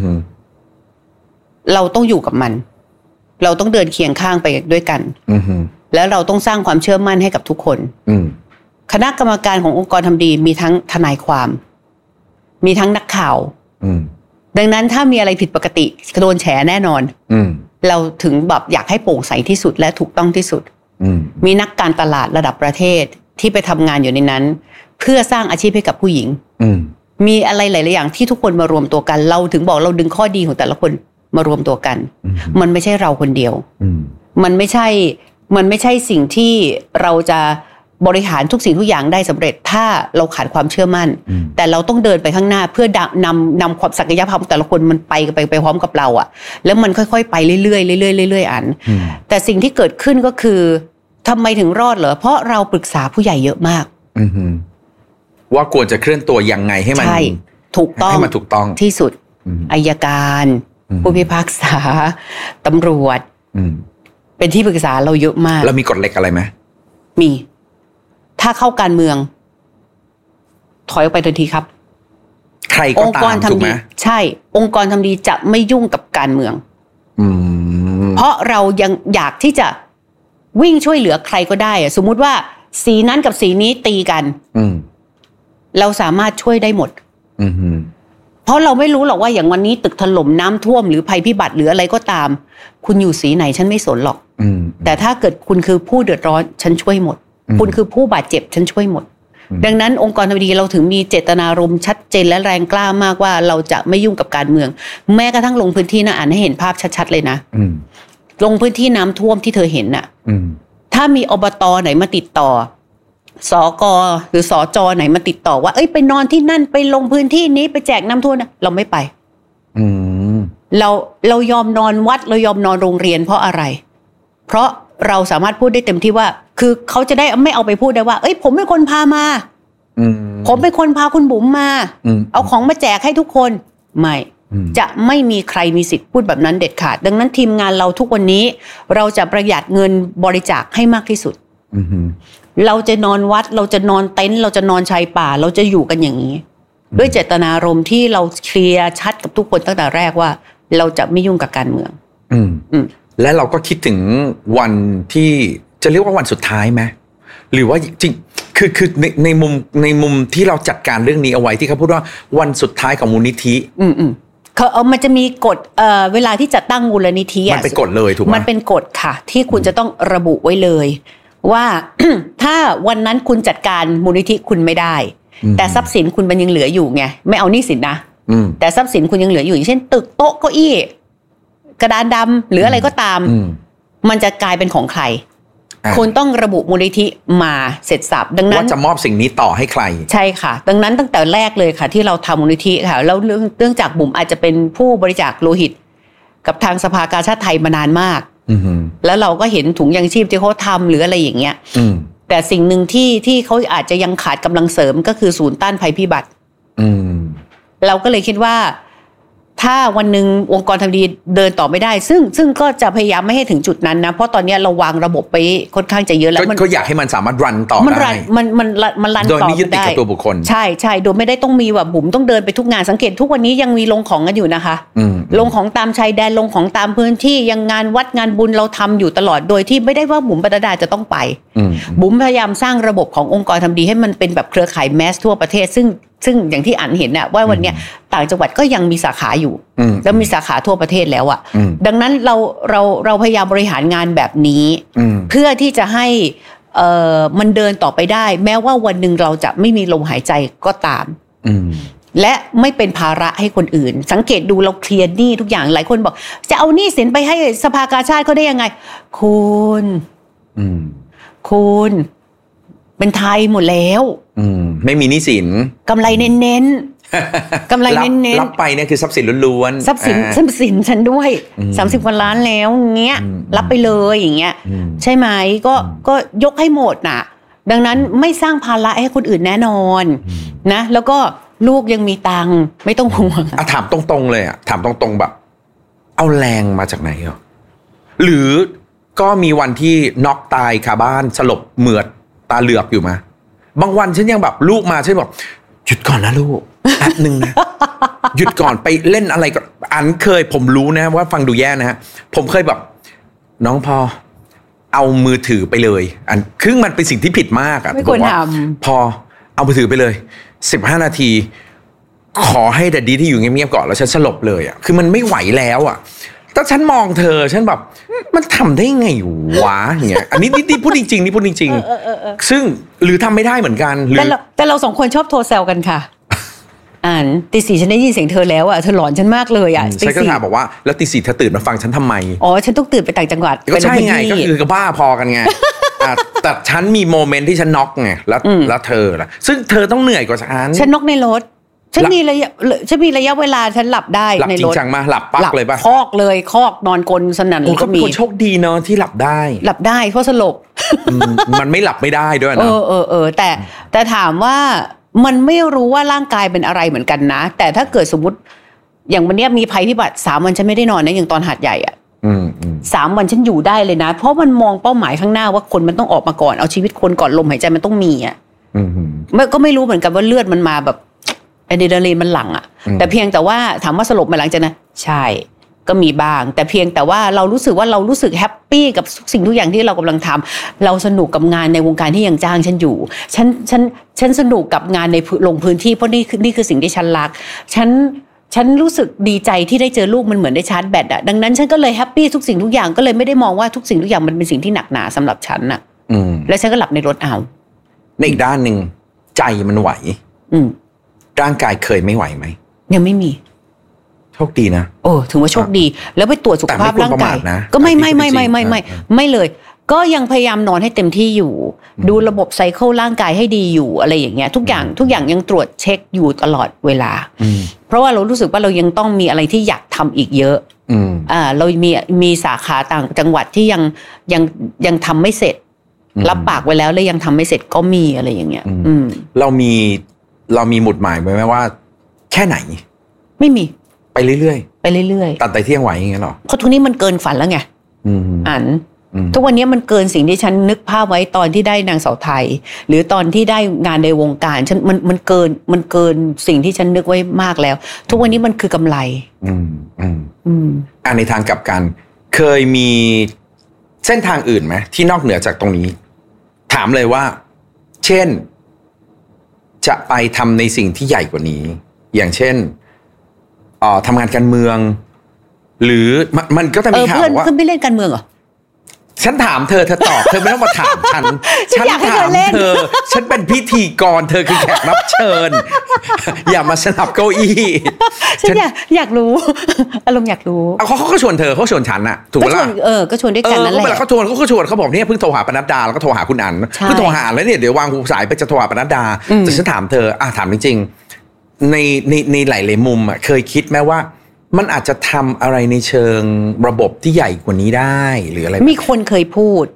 เราต้องอยู่กับมันเราต้องเดินเคียงข้างไปด้วยกันแล้วเราต้องสร้างความเชื่อมั่นให้กับทุกคนคณะกรรมการขององค์กรทำดีมีทั้งทนายความมีทั้งนักข่าวดังนั้นถ้ามีอะไรผิดปกติโดนแฉแน่นอนเราถึงแบบอยากให้โปร่งใสที่สุดและถูกต้องที่สุดมีนักการตลาดระดับประเทศที่ไปทำงานอยู่ในนั้นเพื่อสร้างอาชีพให้กับผู้หญิงมีอะไรหลายๆอย่างที่ทุกคนมารวมตัวกันเราถึงบอกเราดึงข้อดีของแต่ละคนมารวมตัวกันมันไม่ใช่เราคนเดียวมันไม่ใช่สิ่งที่เราจะบริหารทุกสิ่งทุกอย่างได้สำเร็จถ้าเราขาดความเชื่อมั่นแต่เราต้องเดินไปข้างหน้าเพื่อนำความศักยภาพของแต่ละคนมันไปพร้อมกับเราอ่ะแล้วมันค่อยๆไปเรื่อยๆเรื่อยๆแต่สิ่งที่เกิดขึ้นก็คือทำไมถึงรอดเหรอเพราะเราปรึกษาผู้ใหญ่เยอะมากว่าควรจะเคลื่อนตัวยังไงให้มันถูกต้องให้มันถูกต้องที่สุดอัยการผู้พิพากษาตำรวจเป็นที่ปรึกษาเราเยอะมากแล้วมีกฎเหล็กอะไรไหมมีถ้าเข้าการเมืองถอยออกไปทันทีครับใครก็ตามถูกไหมใช่องค์กรทำดีจะไม่ยุ่งกับการเมืองเพราะเรายังอยากที่จะวิ่งช่วยเหลือใครก็ได้สมมุติว่าสีนั้นกับสีนี้ตีกันเราสามารถช่วยได้หมดเพราะเราไม่รู้หรอกว่าอย่างวันนี้ตึกถล่มน้ำท่วมหรือภัยพิบัติหรืออะไรก็ตามคุณอยู่สีไหนฉันไม่สนหรอกแต่ถ้าเกิดคุณคือผู้เดือดร้อนฉันช่วยหมดคุณคือผู้บาดเจ็บฉันช่วยหมดดังนั้นองค์กรทำดีเราถึงมีเจตนารมณ์ชัดเจนและแรงกล้ามากว่าเราจะไม่ยุ่งกับการเมืองแม้กระทั่งลงพื้นที่นะอ่านให้เห็นภาพชัดๆเลยนะลงพื้นที่น้ำท่วมที่เธอเห็นน่ะถ้ามีอบต.ไหนมาติดต่อสก.หรือสจ.ไหนมาติดต่อว่าไปนอนที่นั่นไปลงพื้นที่นี้ไปแจกน้ำท่วมนะเราไม่ไปเรายอมนอนวัดเรายอมนอนโรงเรียนเพราะอะไรเพราะเราสามารถพูดได้เต็มที่ว่าคือเขาจะได้ไม่เอาไปพูดได้ว่าผมเป็นคนพามาผมเป็นคนพาคุณบุ๋มมาเอาของมาแจกให้ทุกคนไม่จะไม่มีใครมีสิทธิ์พูดแบบนั้นเด็ดขาดดังนั้นทีมงานเราทุกวันนี้เราจะประหยัดเงินบริจาคให้มากที่สุดเราจะนอนวัดเราจะนอนเต็นท์เราจะนอนชายป่าเราจะอยู่กันอย่างนี้ด้วยเจตนารมณ์ที่เราเคลียร์ชัดกับทุกคนตั้งแต่แรกว่าเราจะไม่ยุ่งกับการเมืองและเราก็คิดถึงวันที่จะเรียกว่าวันสุดท้ายไหมหรือว่าจริงคือในมุมที่เราจัดการเรื่องนี้เอาไว้ที่เขาพูดว่าวันสุดท้ายของมูลนิธิเขามันจะมีกฎเวลาที่จะตั้งมูลนิธิมันเป็นกฎเลยถูกไหมมันเป็นกฎค่ะที่คุณจะต้องระบุไว้เลยว่า ถ้าวันนั้นคุณจัดการมูลนิธิคุณไม่ได้แต่ทรัพย์สินคุณมันยังเหลืออยู่ไงไม่เอาหนี้สินนะแต่ทรัพย์สินคุณยังเหลืออยู่อย่างเช่นตึกโต๊ะเก้าอี้กระดานดำหรืออะไรก็ตามมันจะกลายเป็นของใครคุณต้องระบุมูลนิธิมาเสร็จสับดังนั้นว่าจะมอบสิ่งนี้ต่อให้ใครใช่ค่ะดังนั้นตั้งแต่แรกเลยค่ะที่เราทำมูลนิธิค่ะแล้วเรื่องจากบุ๋มอาจจะเป็นผู้บริจาคโลหิตกับทางสภากาชาดไทยมานานมากแล้วเราก็เห็นถุงยังชีพที่เขาทำหรืออะไรอย่างเงี้ยแต่สิ่งหนึ่งที่เขาอาจจะยังขาดกำลังเสริมก็คือศูนย์ต้านภัยพิบัติเราก็เลยคิดว่าถ้าวันหนึ่งองค์กรทำดีเดินต่อไม่ได้ซึ่งก็จะพยายามไม่ให้ถึงจุดนั้นนะเพราะตอนนี้เราวางระบบไปค่อนข้างจะเยอะแล้วก็อยากให้มันสามารถรันต่อได้มันรันต่อได้โดยไม่ยึดติดกับตัวบุคคลใช่โดยไม่ได้ต้องมีแบบบุ๋มต้องเดินไปทุกงานสังเกตทุกวันนี้ยังมีลงของกันอยู่นะคะลงของตามชายแดนลงของตามพื้นที่ยังงานวัดงานบุญเราทำอยู่ตลอดโดยที่ไม่ได้ว่าบุ๋มปนัดดาจะต้องไปบุ๋มพยายามสร้างระบบขององค์กรทำดีให้มันเป็นแบบเครือข่ายแมสทั่วประเทศซึ่งอย่างที่อันเห็นน่ะว่าวันเนี้ยต่างจังหวัดก็ยังมีสาขาอยู่แล้วมีสาขาทั่วประเทศแล้วอ่ะดังนั้นเราพยายามบริหารงานแบบนี้เพื่อที่จะให้มันเดินต่อไปได้แม้ว่าวันหนึ่งเราจะไม่มีลมหายใจก็ตามและไม่เป็นภาระให้คนอื่นสังเกตดูเราเคลียร์หนี้ทุกอย่างหลายคนบอกจะเอาหนี้สินไปให้สภากาชาดเขาได้ยังไงคุณเป็นไทยหมดแล้วไม่มีหนี้สินกำไรเน้นๆกำไรเน้นๆรับไปเนี่ยคือทรัพย์สินล้วนๆทรัพย์สินฉันด้วย30 กว่าล้านแล้วเงี้ยรับไปเลยอย่างเงี้ยใช่ไหมก็ยกให้หมดน่ะดังนั้นไม่สร้างภาระให้คนอื่นแน่นอนนะแล้วก็ลูกยังมีตังค์ไม่ต้องห่วงถามตรงๆเลยถามตรงๆแบบเอาแรงมาจากไหนหรือก็มีวันที่น็อกตายคาบ้านสลบเหมือดตาเหลือกอยู่มาบางวันฉันยังแบบลูกมาฉันบอกหยุดก่อนนะลูกแป๊บนึงนะหยุดก่อนไปเล่นอะไรก็อันเคยผมรู้นะว่าฟังดูแย่นะฮะผมเคยแบบน้องพอเอามือถือไปเลยอันคือมันเป็นสิ่งที่ผิดมากไม่ควรทำพอเอามือถือไปเลย15 นาทีขอให้แดดดี้ที่อยู่เงียบๆก่อนแล้วฉันสลบเลยคือมันไม่ไหวแล้วถ้าฉันมองเธอฉันแบบมันทำได้ไงวะอย่างเงี้ยอันนี้พูดจริงๆนี่พูดจริงๆซึ่งหรือทำไม่ได้เหมือนกันแต่เรา2 คนชอบโทรแซวกันค่ะตี 4ฉันได้ยินเสียงเธอแล้วเธอหลอนฉันมากเลยฉันก็ถามบอกว่าแล้วตี 4เธอตื่นมาฟังฉันทำไมฉันต้องตื่นไปต่างจังหวัดก็ใช่ไงก็คือกับบ้าพอกันไงแต่ฉันมีโมเมนต์ที่ฉันน็อกไงแล้วเธอล่ะซึ่งเธอต้องเหนื่อยกว่าฉันน็อกในรถฉันมีระยะเวลาฉันหลับได้ในรถหลับจริงจังมาหลับปักเลยป่ะคอกนอนกลนสนั่นก็มีคนโชคดีเนาะที่หลับได้เพราะสลบมันไม่หลับไม่ได้ด้วยนะแต่ถามว่ามันไม่รู้ว่าร่างกายเป็นอะไรเหมือนกันนะแต่ถ้าเกิดสมมติอย่างวันนี้มีภัยพิบัติ3 วันฉันไม่ได้นอนนะอย่างตอนหาดใหญ่3 วันฉันอยู่ได้เลยนะเพราะมันมองเป้าหมายข้างหน้าว่าคนมันต้องออกมาก่อนเอาชีวิตคนก่อนลมหายใจมันต้องมีก็ไม่รู้เหมือนกันว่าเลือดมันมาแบบอะดรีนาลีนมันหลั่งแต่เพียงแต่ว่าถามว่าสลบมาหลังจากนั้นใช่ก็มีบ้างแต่เพียงแต่ว่าเรารู้สึกแฮปปี้กับสิ่งทุกอย่างที่เรากำลังทำเราสนุกกับงานในวงการที่ยังจ้างฉันอยู่ฉันสนุกกับงานในลงพื้นที่เพราะนี่คือสิ่งที่ฉันรักฉันรู้สึกดีใจที่ได้เจอลูกมันเหมือนได้ชาร์จแบตดังนั้นฉันก็เลยแฮปปี้ทุกสิ่งทุกอย่างก็เลยไม่ได้มองว่าทุกสิ่งทุกอย่างมันเป็นสิ่งที่หนักหนาสำหรับฉันแล้วฉันก็หลับในรถเอาในอีกด้านนึงใจมันไหวร่างกายเคยไม่ไหวไหมยังไม่มีโชคดีนะถึงว่าโชคดีแล้วไปตรวจสุขภาพร่างกายก็ไม่เลยก็ยังพยายามนอนให้เต็มที่อยู่ดูระบบไซเคิลร่างกายให้ดีอยู่อะไรอย่างเงี้ยทุกอย่างยังตรวจเช็คอยู่ตลอดเวลาเพราะว่าเรารู้สึกว่าเรายังต้องมีอะไรที่อยากทำอีกเยอะเรามีสาขาต่างจังหวัดที่ยังทำไม่เสร็จรับปากไว้แล้วยังทำไม่เสร็จก็มีอะไรอย่างเงี้ยเรามีหมุดหมายไว้ไหมว่าแค่ไหนไม่มีไปเรื่อยๆตัดไตเที่ยงไหวอย่างเงี้ยหรอเพราะทุกนี้มันเกินฝันแล้วไงทุกวันนี้มันเกินสิ่งที่ฉันนึกภาพไว้ตอนที่ได้นางสาวไทยหรือตอนที่ได้งานในวงการฉันมันเกินสิ่งที่ฉันนึกไว้มากแล้วทุกวันนี้มันคือกำไรในทางกลับกันเคยมีเส้นทางอื่นไหมที่นอกเหนือจากตรงนี้ถามเลยว่าเช่นจะไปทำในสิ่งที่ใหญ่กว่านี้อย่างเช่นทำงานการเมืองหรือมันก็จะมีข่าวว่าเพื่อนไม่เล่นการเมืองเหรอฉันถามเธอตอบเธอไม่ต้องมาถามฉันฉันถามเธอฉันเป็นพิธีกรเธอคือแขกรับเชิญอย่ามาสนับเก้าอี้ฉันอยากรู้อารมณ์อยากรู้เขาก็ชวนเธอเขาชวนฉันน่ะถูกไหมล่ะก็ชวนด้วยกันนั่นแหละเขาชวนเขาบอกเนี่ยเพิ่งโทรหาปนัดดาแล้วก็โทรหาคุณอั๋นเพิ่งโทรหาแล้วเนี่ยเดี๋ยววางหูสายไปจะโทรหาปนัดดาแต่ฉันถามเธอถามจริงๆในหลายๆมุมอ่ะเคยคิดไหมว่ามันอาจจะทำอะไรในเชิงระบบที่ใหญ่กว่านี้ได้หรืออะไรมีคนเคยพูด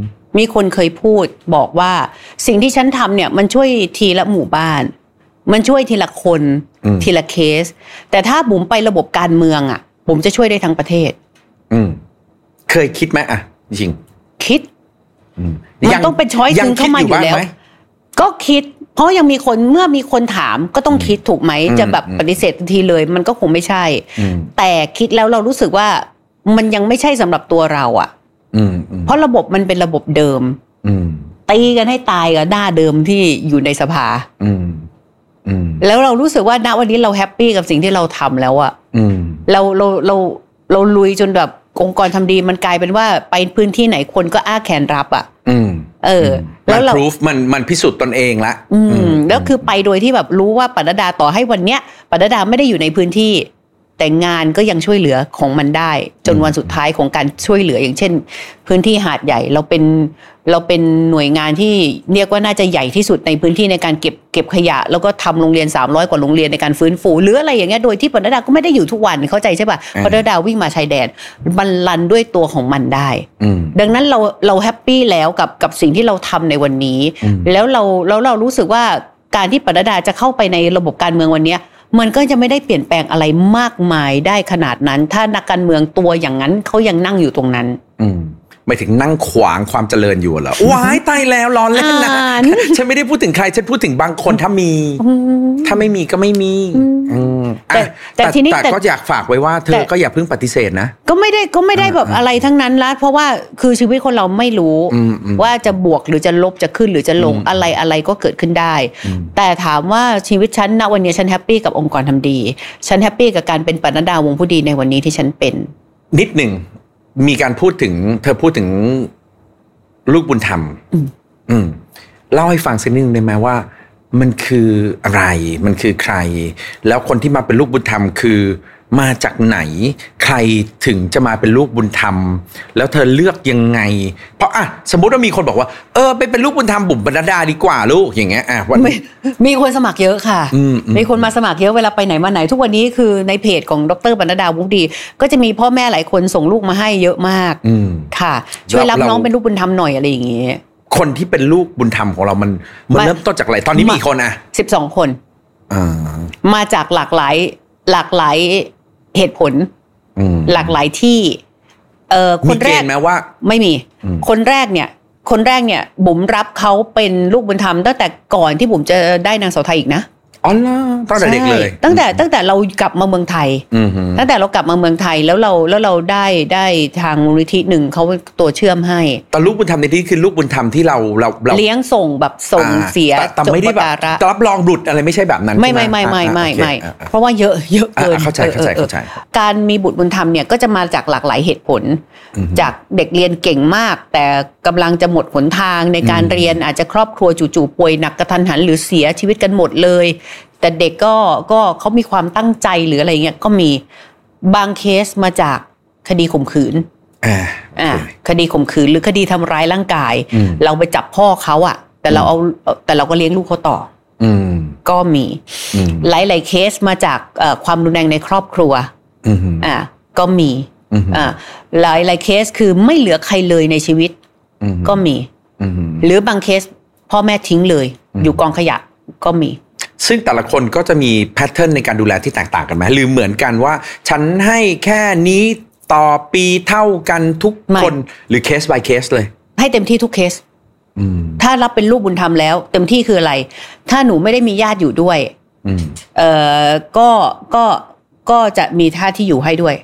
บอกว่าสิ่งที่ฉันทำเนี่ยมันช่วยทีละหมู่บ้านมันช่วยทีละคนทีละเคสแต่ถ้าบุ๋มไประบบการเมืองอ่ะบุ๋มจะช่วยได้ทั้งประเทศเคยคิดไหมอ่ะจริงคิดมันต้องเป็นช้อยซ์เข้ามาอยู่แล้วก็คิดเพราะยังมีคนเมื่อมีคนถามก็ต้องคิดถูกไหมจะแบบปฏิเสธทันทีเลยมันก็คงไม่ใช่แต่คิดแล้วเรารู้สึกว่ามันยังไม่ใช่สำหรับตัวเราอ่ะเพราะระบบมันเป็นระบบเดิมตีกันให้ตายกับหน้าเดิมที่อยู่ในสภาแล้วเรารู้สึกว่าณวันนี้เราแฮปปี้กับสิ่งที่เราทำแล้วอ่ะเราลุยจนแบบองค์กรทำดีมันกลายเป็นว่าไปพื้นที่ไหนคนก็อ้าแขนรับอ่ะแล้วเรามันพิสูจน์ตนเองละแล้วคือไปโดยที่แบบรู้ว่าปนัดดาต่อให้วันเนี้ยปนัดดาไม่ได้อยู่ในพื้นที่แต่งานก็ยังช่วยเหลือของมันได้จนวันสุดท้ายของการช่วยเหลืออย่างเช่นพื้นที่หาดใหญ่เราเป็นหน่วยงานที่เรียกว่าน่าจะใหญ่ที่สุดในพื้นที่ในการเก็บขยะแล้วก็ทำโรงเรียน300กว่าโรงเรียนในการฟื้นฟูหรืออะไรอย่างเงี้ยโดยที่ปนัดดาก็ไม่ได้อยู่ทุกวันเข้าใจใช่ป่ะปนัดดาวิ่งมาชายแดนมันรันด้วยตัวของมันได้ดังนั้นเราแฮปปี้แล้วกับสิ่งที่เราทำในวันนี้แล้วเรารู้สึกว่าการที่ปนัดดาจะเข้าไปในระบบการเมืองวันนี้มันก็จะไม่ได้เปลี่ยนแปลงอะไรมากมายได้ขนาดนั้นถ้านักการเมืองตัวอย่างนั้นเขายังนั่งอยู่ตรงนั้นไม่ถึงนั่งขวางความเจริญอยู่เหรอว้ายตายแล้วร้อนเล่นนะฉันไม่ได้พูดถึงใครฉันพูดถึงบางคนถ้าไม่มีก็ไม่มีแต่ทีนี้แต่ก็อยากฝากไว้ว่าเธอก็อย่าเพิ่งปฏิเสธนะก็ไม่ได้แบบอะไรทั้งนั้นละเพราะว่าคือชีวิตคนเราไม่รู้ว่าจะบวกหรือจะลบจะขึ้นหรือจะลงอะไรก็เกิดขึ้นได้แต่ถามว่าชีวิตฉันณวันนี้ฉันแฮปปี้กับองค์กรทำดีฉันแฮปปี้กับการเป็นปนัดดาวงผู้ดีในวันนี้ที่ฉันเป็นนิดหนึ่งมีการพูดถึงเธอพูดถึงลูกบุญธรรมเล่าให้ฟังสักนิดนึงได้ไหมว่ามันคืออะไรมันคือใครแล้วคนที่มาเป็นลูกบุญธรรมคือมาจากไหนใครถึงจะมาเป็นลูกบุญธรรมแล้วเธอเลือกยังไงเพราะสมมติว่ามีคนบอกว่าไปเป็นลูกบุญธรรมบุ๋มปนัดดาดีกว่าลูกอย่างเงี้ยมีคนสมัครเยอะค่ะมีคนมาสมัครเยอะเวลาไปไหนมาไหนทุกวันนี้คือในเพจของดร.ปนัดดาวุฒิดีก็จะมีพ่อแม่หลายคนส่งลูกมาให้เยอะมากค่ะช่วยรับน้องเป็นลูกบุญธรรมหน่อยอะไรอย่างเงี้ยคนที่เป็นลูกบุญธรรมของเรามันเริ่มต้นจากอะไรตอนนี้มีคน 12 คนมาจากหลากหลายเหตุผลหลากหลายที่คนแรกไหมว่าไม่มีคนแรกเนี่ยบุ๋มรับเขาเป็นลูกบุญธรรมตั้งแต่ก่อนที่บุ๋มจะได้นางสาวไทยอีกนะอ๋อตั้งแต่เด็กเลยตั้งแต่เรากลับมาเมืองไทยตั้งแต่เรากลับมาเมืองไทยแล้วเราได้ทางมูลนิธิหนึ่งเขาตัวเชื่อมให้แต่ลูกบุญธรรมในที่คือลูกบุญธรรมที่เราเลี้ยงส่งแบบส่งเสียแต่ไม่ได้แบบรับรองบุตรอะไรไม่ใช่แบบนั้นไม่เพราะว่าเยอะเกินเข้าใจการมีบุตรบุญธรรมเนี่ยก็จะมาจากหลากหลายเหตุผลจากเด็กเรียนเก่งมากแต่กำลังจะหมดหนทางในการเรียนอาจจะครอบครัวจู่ๆป่วยหนักกระทันหันหรือเสียชีวิตกันหมดเลยแต่เด็กก็เขามีความตั้งใจหรืออะไรเงี้ยก็มีบางเคสมาจากคดีข่มขืนคดีข่มขืนหรือคดีทำร้ายร่างกายเราไปจับพ่อเขาแต่เราก็เลี้ยงลูกเขาต่อก็มีหลายๆเคสมาจากความรุนแรงในครอบครัวก็มีหลายๆเคสคือไม่เหลือใครเลยในชีวิตก็มีหรือบางเคสพ่อแม่ทิ้งเลยอยู่กองขยะก็มีซึ่งแต่ละคนก็จะมีแพทเทิร์นในการดูแลที่แตกต่างกันไหมหรือเหมือนกันว่าฉันให้แค่นี้ต่อปีเท่ากันทุกคนหรือเคส by เคสเลยให้เต็มที่ทุกเคสถ้ารับเป็นลูกบุญธรรมแล้วเต็มที่คืออะไรถ้าหนูไม่ได้มีญาติอยู่ด้วยก็จะมีท่าที่อยู่ให้ด้วย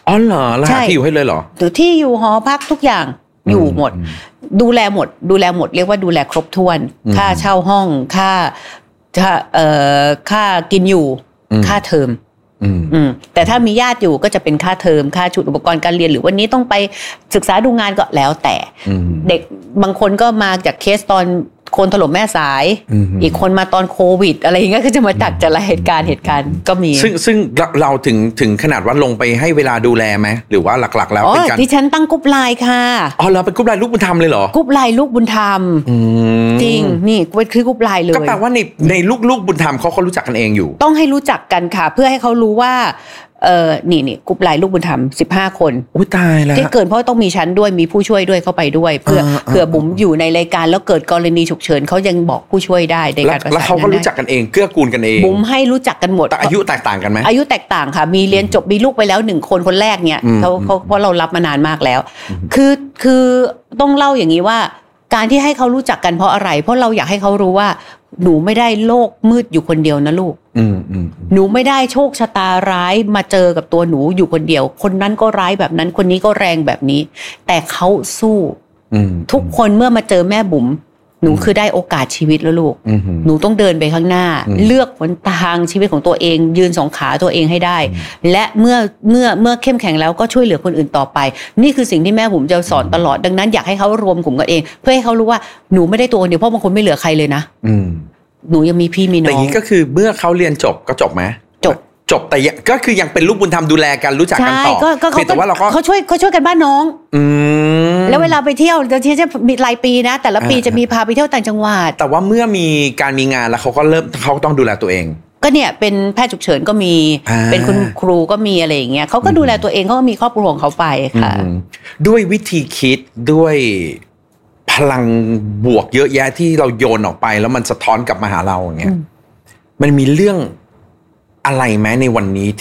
อ๋อเหรอแล้วหาที่อยู่ให้เลยเหรอหรือที่อยู่หอพักทุกอย่างอยู่หมดดูแลหมดเรียกว่าดูแลครบถ้วนค่าเช่าห้องค่ากินอยู่ค่าเทอมแต่ถ้ามีญาติอยู่ก็จะเป็นค่าเทอมค่าชุดอุปกรณ์การเรียนหรือวันนี้ต้องไปศึกษาดูงานก็แล้วแต่เด็กบางคนก็มาจากเคสตอนโคนถล่มแม่สายอีกคนมาตอนโควิดอะไรอย่างเงี้ยก็จะมาจากแต่ละเหตุการณ์ก็มีซึ่งเราถึงขนาดว่าลงไปให้เวลาดูแลไหมหรือว่าหลักๆแล้วเป็นการที่ฉันตั้งกรุ๊ปไลน์ค่ะอ๋อเราเป็นกรุ๊ปไลน์ลูกบุญธรรมเลยเหรอกรุ๊ปไลน์ลูกบุญธรรมจริงนี่คือกรุ๊ปไลน์เลยก็แปลว่าในลูกบุญธรรมเขารู้จักกันเองอยู่ต้องให้รู้จักกันค่ะเพื่อให้เขารู้ว่านี่กลุ่มไลน์ลูกบุญธรรม15 คนอุ้ยตายแล้วที่เกินเพราะต้องมีชั้นด้วยมีผู้ช่วยด้วยเข้าไปด้วยเพื่อบุ๋มอยู่ในรายการแล้วเกิดกรณีฉุกเฉินเขายังบอกผู้ช่วยได้ในการประสานแล้วเขาก็รู้จักกันเองเกื้อกูลกันเองบุ๋มให้รู้จักกันหมดแต่อายุแตกต่างกันไหมอายุแตกต่างค่ะมีเรียนจบมีลูกไปแล้ว1 คนแรกเนี่ยเขาเพราะเรารับมานานมากแล้วคือต้องเล่าอย่างนี้ว่าการที่ให้เขารู้จักกันเพราะอะไรเพราะเราอยากให้เขารู้ว่าหนูไม่ได้โลกมืดอยู่คนเดียวนะลูกหนูไม่ได้โชคชะตาร้ายมาเจอกับตัวหนูอยู่คนเดียวคนนั้นก็ร้ายแบบนั้นคนนี้ก็แรงแบบนี้แต่เขาสู้ทุกคนเมื่อมาเจอแม่บุ๋มหนูคือได้โอกาสชีวิตแล้วลูกหนูต้องเดินไปข้างหน้าเลือกหนทางชีวิตของตัวเองยืน2 ขาตัวเองให้ได้และเมื่อเข้มแข็งแล้วก็ช่วยเหลือคนอื่นต่อไปนี่คือสิ่งที่แม่บุ๋มจะสอนตลอดดังนั้นอยากให้เขารวมกลุ่มกันเองเพื่อให้เขารู้ว่าหนูไม่ได้ตัวคนเดียวเพราะบางคนไม่เหลือใครเลยนะหนูยังมีพี่มีน้องแต่นี้ก็คือเมื่อเขาเรียนจบก็จบไหมจบแต่ก็คือยังเป็นลูกบุญธรรมดูแลกันรู้จักกันต่อแต่ว่าเขาช่วยกันบ้านน้องแล้วเวลาไปเที่ยวจะมีรายปีนะแต่ละปีจะมีพาไปเที่ยวต่างจังหวัดแต่ว่าเมื่อมีการมีงานแล้วเขาต้องดูแลตัวเองก็เนี่ยเป็นแพทย์ฉุกเฉินก็มีเป็นคุณครูก็มีอะไรอย่างเงี้ยเขาก็ดูแลตัวเองเขาก็มีครอบครัวของเขาไปค่ะด้วยวิธีคิดด้วยพลังบวกเยอะแยะที่เราโยนออกไปแล้วมันสะท้อนกลับมาหาเราอย่างเงี้ยมันมีเรื่องอะไรไหมในวันนี้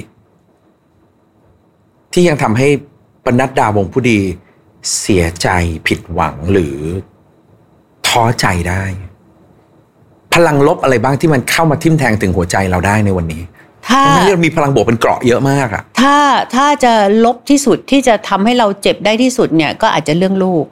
ที่ยังทำให้ปนัดดาวงผู้ดีเสียใจผิดหวังหรือท้อใจได้พลังลบอะไรบ้างที่มันเข้ามาทิ่มแทงถึงหัวใจเราได้ในวันนี้ถ้าเรามีพลังบวกเป็นเกราะเยอะมากอะถ้าจะลบที่สุดที่จะทำให้เราเจ็บได้ที่สุดเนี่ยก็อาจจะเรื่องลูก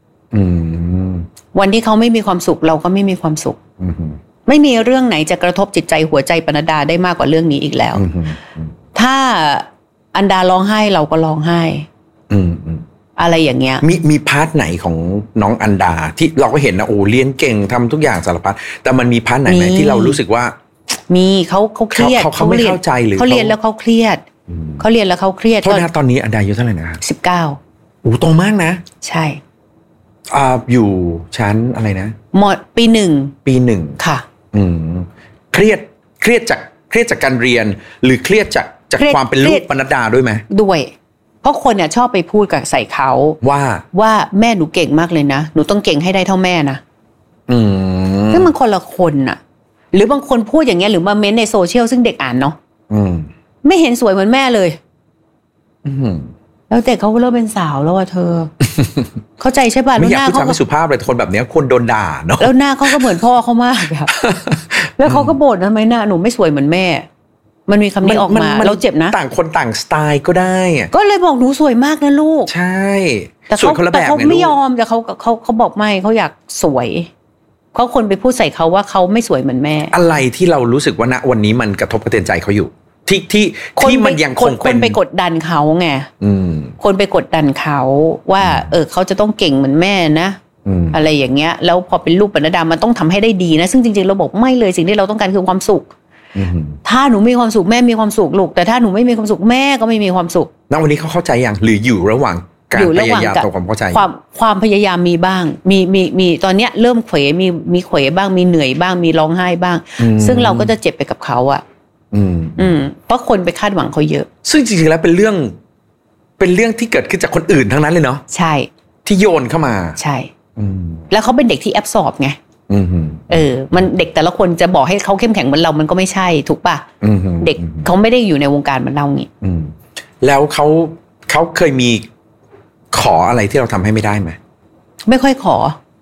วันที่เขาไม่มีความสุขเราก็ไม่มีความสุขไม่มีเรื่องไหนจะกระทบจิตใจหัวใจปนัดดาได้มากกว่าเรื่องนี้อีกแล้วถ้าอันดาร้องไห้เราก็ร้องไห้อะไรอย่างเงี้ยมีพาร์ทไหนของน้องอันดาที่เราก็เห็นนะโอ้เรียนเก่งทำทุกอย่างสารพัดแต่มันมีพาร์ทไหนไหมที่เรารู้สึกว่ามีเขาเครียดเขาไม่เข้าใจหรือเขาเรียนแล้วเขาเครียดเขาเรียนแล้วเขาเครียดโทษนะตอนนี้อันดาอายุเท่าไหร่นะ 19 โอ้โตมากนะใช่อยู่ชั้นอะไรนะปี1 ค่ะเครียดจากการเรียนหรือเครียดจากความเป็นลูกปนัดดาด้วยไหมด้วยเพราะคนเนี่ยชอบไปพูดกับใส่เขาว่าแม่หนูเก่งมากเลยนะหนูต้องเก่งให้ได้เท่าแม่นะซึ่งมันคนละคนน่ะหรือบางคนพูดอย่างเงี้ยหรือมาเม้นในโซเชียลซึ่งเด็กอ่านเนาะไม่เห็นสวยเหมือนแม่เลยแล้วแต่เขาเริ่มเป็นสาวแล้วอะเธอเข้าใจใช่ป่ะไม่อยากพูดจาไม่สุภาพเลยคนแบบนี้คนโดนด่าเนาะแล้วหน้าเขาก็เหมือนพ่อเขามากอะแล้วเขาก็บ่นทำไมหน้าหนูไม่สวยเหมือนแม่มันมีคำนี้ออกมาเราเจ็บนะต่างคนต่างสไตล์ก็ได้ก็เลยบอกหนูสวยมากนะลูกใช่แต่เขาไม่ยอมแต่เขาบอกไม่เขาอยากสวยเขาคนไปพูดใส่เขาว่าเขาไม่สวยเหมือนแม่อะไรที่เรารู้สึกว่าณวันนี้มันกระทบกระเทือนใจเขาอยู่ที่มันยังคงเป็นคนไปกดดันเขาไงคนไปกดดันเขาว่าเขาจะต้องเก่งเหมือนแม่นะอะไรอย่างเงี้ยแล้วพอเป็นลูกปนัดดามันต้องทำให้ได้ดีนะซึ่งจริงๆเราบอกไม่เลยสิ่งที่เราต้องการคือความสุขถ้าหนูมีความสุขแม่มีความสุขลูกแต่ถ้าหนูไม่มีความสุขแม่ก็ไม่มีความสุขณวันนี้เขาเข้าใจอย่างหรืออยู่ระหว่างการพยายามทำความเข้าใจความพยายามมีบ้างมีตอนเนี้ยเริ่มเขวมีเขวบ้างมีเหนื่อยบ้างมีร้องไห้บ้างซึ่งเราก็จะเจ็บไปกับเขาอ่ะเพราะคนไปคาดหวังเขาเยอะซึ่งจริงๆแล้วเป็นเรื่องที่เกิดขึ้นจากคนอื่นทั้งนั้นเลยเนาะใช่ที่โยนเข้ามาใช่แล้วเขาเป็นเด็กที่แอบสอบไงมันเด็กแต่ละคนจะบอกให้เขาเข้มแข็งเหมือนเรามันก็ไม่ใช่ถูกป่ะเด็กเขาไม่ได้อยู่ในวงการเหมือนเรางี้แล้วเขาเคยมีขออะไรที่เราทำให้ไม่ได้ไหมไม่ค่อยขอ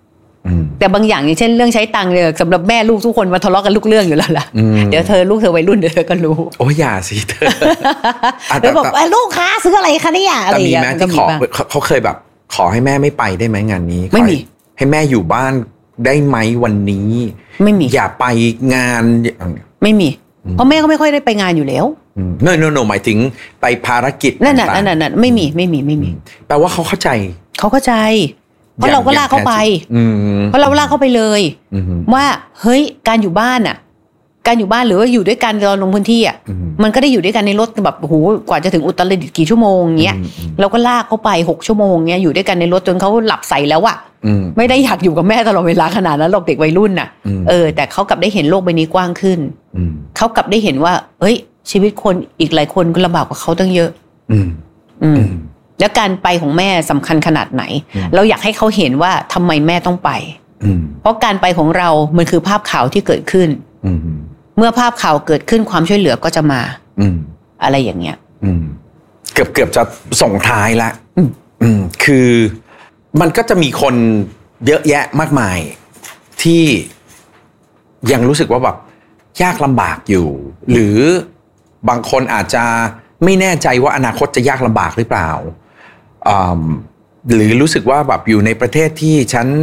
แต่บางอย่างอย่างเช่นเรื่องใช้ตังค์เนี่ยสำหรับแม่ลูกทุกคนมาทะเลาะกันลูกเรื่องอยู่แล้วล่ะเดี๋ยวลูกเธอวัยรุ่นเดี๋ยวเธอก็รู้โอ้อย่าสิเธอแล้วบอกลูกค้าซื้ออะไรคะเนี่ยอะไรอย่างเงี้ยที่เขาเคยแบบขอให้แม่ไม่ไปได้ไหมงานนี้ไม่มีให้แม่อยู่บ้านได้ไหมวันนี้ไม่มีอย่าไปงานไม่มีเพราะแม่ก็ไม่ค่อยได้ไปงานอยู่แล้ว no หมายถึงไปภารกิจนั่นไม่มีแปลว่าเขาเข้าใจเพราะเราก็ลากเข้าไปเพราะเราลากเข้าไปเลยว่าเฮ้ยการอยู่บ้านหรือว่าอยู่ด้วยกันตอนลงพื้นที่มันก็ได้อยู่ด้วยกันในรถแบบโอ้โหกว่าจะถึงอุตรดิตถ์กี่ชั่วโมงเงี้ยเราก็ลากเข้าไป6ชั่วโมงเงี้ยอยู่ด้วยกันในรถจนเขาหลับใส่แล้วไม่ได้อยากอยู่กับแม่ตลอดเวลาขนาดนั้นหรอกเด็กวัยรุ่นน่ะแต่เขากลับได้เห็นโลกใบนี้กว้างขึ้นเขากลับได้เห็นว่าเฮ้ยชีวิตคนอีกหลายคนก็ลำบากกว่าเขาตั้งเยอะแล้วการไปของแม่สำคัญขนาดไหนเราอยากให้เขาเห็นว่าทำไมแม่ต้องไปเพราะการไปของเรามันคือภาพข่าวที่เกิดขึ้นเมื่อภาพข่าวเกิดขึ้นความช่วยเหลือก็จะมาอะไรอย่างเงี้ยเกือบจะส่งท้ายละคือมันก็จะมีคนเยอะแยะมากมายที่ยังรู้สึกว่าแบบยากลำบากอยู่หรือบางคนอาจจะไม่แน่ใจว่าอนาคตจะยากลำบากหรือเปล่าหรือรู้สึกว่าแบบอยู่ในประเทศที่ฉัน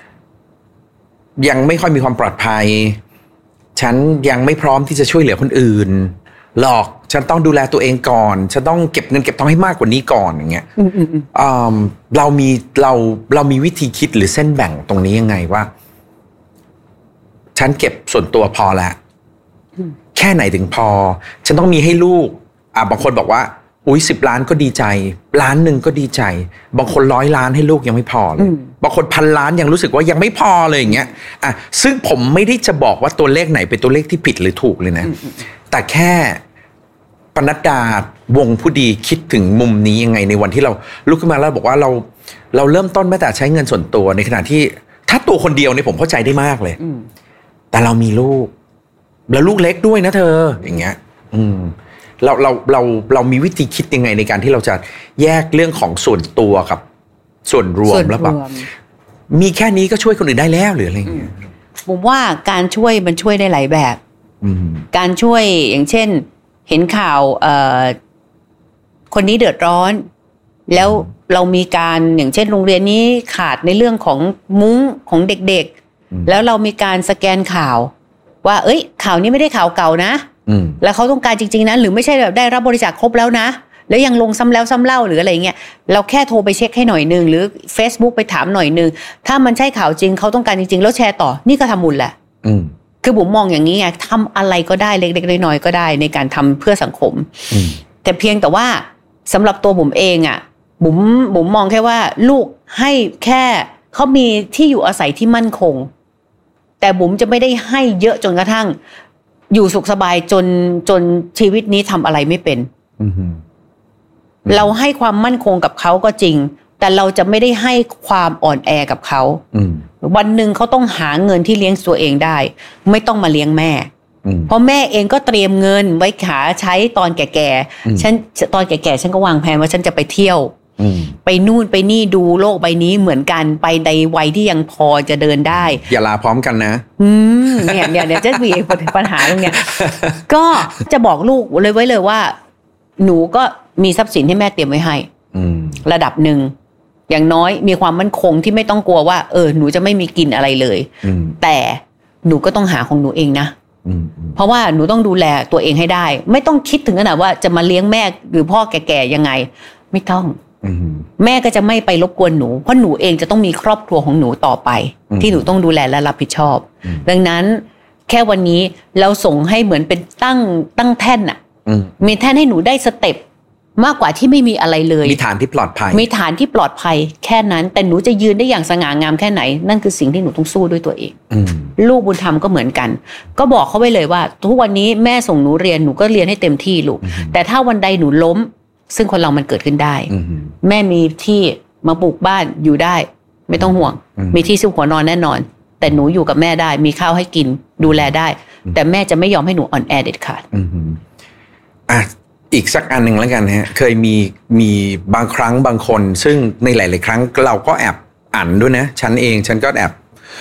ยังไม่ค่อยมีความปลอดภัยฉันยังไม่พร้อมที่จะช่วยเหลือคนอื่นหรอกฉันต้องดูแลตัวเองก่อนฉันต้องเก็บเงินเก็บทองให้มากกว่านี้ก่อนอย่างเงี้ยเรามีวิธีคิดหรือเส้นแบ่งตรงนี้ยังไงว่าฉันเก็บส่วนตัวพอแล้วแค่ไหนถึงพอฉันต้องมีให้ลูกบางคนบอกว่าอุ๊ย10 ล้านก็ดีใจล้านหนึ่งก็ดีใจบางคน100 ล้านให้ลูกยังไม่พอเลยบางคน1,000 ล้านยังรู้สึกว่ายังไม่พอเลยอย่างเงี้ยซึ่งผมไม่ได้จะบอกว่าตัวเลขไหนเป็นตัวเลขที่ผิดหรือถูกเลยนะแต่แค่ปนัดดาวงผู้ดีคิดถึงมุมนี้ยังไงในวันที่เราลุกขึ้นมาแล้วบอกว่าเราเริ่มต้นแม้แต่ใช้เงินส่วนตัวในขณะที่ถ้าตัวคนเดียวเนี่ยผมเข้าใจได้มากเลยแต่เรามีลูกแล้วลูกเล็กด้วยนะเธออย่างเงี้ยเรามีวิธีคิดยังไงในการที่เราจะแยกเรื่องของส่วนตัวกับส่วนรวมแล้วแบบมีแค่นี้ก็ช่วยคนอื่นได้แล้วหรืออะไรอย่างเงี้ยผมว่าการช่วยมันช่วยได้หลายแบบการช่วยอย่างเช่นเห็นข่าวคนนี้เดือดร้อนแล้วเรามีการอย่างเช่นโรงเรียนนี้ขาดในเรื่องของมุ้งของเด็กๆแล้วเรามีการสแกนข่าวว่าเอ้ยข่าวนี้ไม่ได้ข่าวเก่านะแล้วเขาต้องการจริงๆนะหรือไม่ใช่แบบได้รับบริจาคครบแล้วนะแล้วยังลงซ้ำแล้วซ้ำเล่าหรืออะไรเงี้ยเราแค่โทรไปเช็คให้หน่อยนึงหรือ Facebook ไปถามหน่อยนึงถ้ามันใช่ข่าวจริงเขาต้องการจริงๆแล้วแชร์ต่อนี่ก็ทำบุญแหละคือผมมองอย่างนี้ไงทำอะไรก็ได้เล็กๆน้อยๆก็ได้ในการทำเพื่อสังคมแต่เพียงแต่ว่าสำหรับตัวผมเองผมมองแค่ว่าลูกให้แค่เขามีที่อยู่อาศัยที่มั่นคงแต่ผมจะไม่ได้ให้เยอะจนกระทั่งอยู่สุขสบายจนชีวิตนี้ทำอะไรไม่เป็นเราให้ความมั่นคงกับเขาก็จริงแต่เราจะไม่ได้ให้ความอ่อนแอกับเขาวันหนึ่งเขาต้องหาเงินที่เลี้ยงตัวเองได้ไม่ต้องมาเลี้ยงแม่เพราะแม่เองก็เตรียมเงินไว้หาใช้ตอนแก่ๆฉันตอนแก่ๆฉันก็วางแผนว่าฉันจะไปเที่ยวไปนู่นไปนี่ดูโลกใบนี้เหมือนกันไปในวัยที่ยังพอจะเดินได้อย่าลาพร้อมกันนะเนี่ยจะมีปัญหาตรงเนี้ยก็จะบอกลูกเลยไว้เลยว่าหนูก็มีทรัพย์สินที่แม่เตรียมไว้ให้ระดับหนึ่งอย่างน้อยมีความมั่นคงที่ไม่ต้องกลัวว่าหนูจะไม่มีกินอะไรเลยแต่หนูก็ต้องหาของหนูเองนะเพราะว่าหนูต้องดูแลตัวเองให้ได้ไม่ต้องคิดถึงขนาดว่าจะมาเลี้ยงแม่หรือพ่อแก่ๆยังไงไม่ต้องแม่ก็จะไม่ไปรบกวนหนูเพราะหนูเองจะต้องมีครอบครัวของหนูต่อไปที่หนูต้องดูแลและรับผิดชอบดังนั้นแค่วันนี้เราส่งให้เหมือนเป็นตั้งแท่นอะมีแท่นให้หนูได้สเต็ปมากกว่าที่ไม่มีอะไรเลยมีฐานที่ปลอดภัยมีฐานที่ปลอดภัยแค่นั้นแต่หนูจะยืนได้อย่างสง่างามแค่ไหนนั่นคือสิ่งที่หนูต้องสู้ด้วยตัวเองลูกบุญธรรมก็เหมือนกันก็บอกเขาไว้เลยว่าทุกวันนี้แม่ส่งหนูเรียนหนูก็เรียนให้เต็มที่ลูกแต่ถ้าวันใดหนูล้มซึ่งคนเรามันเกิดขึ้นได้แม่มีที่มาปลูกบ้านอยู่ได้ไม่ต้องห่วงมีที่ซุกหัวนอนแน่นอนแต่หนูอยู่กับแม่ได้มีข้าวให้กินดูแลได้แต่แม่จะไม่ยอมให้หนูอ่อนแอเด็ดขาดอีกสักอันหนึ่งแล้วกันฮะเคยมีบางครั้งบางคนซึ่งในหลายๆครั้งเราก็แอบอ่านด้วยนะฉันก็แอบ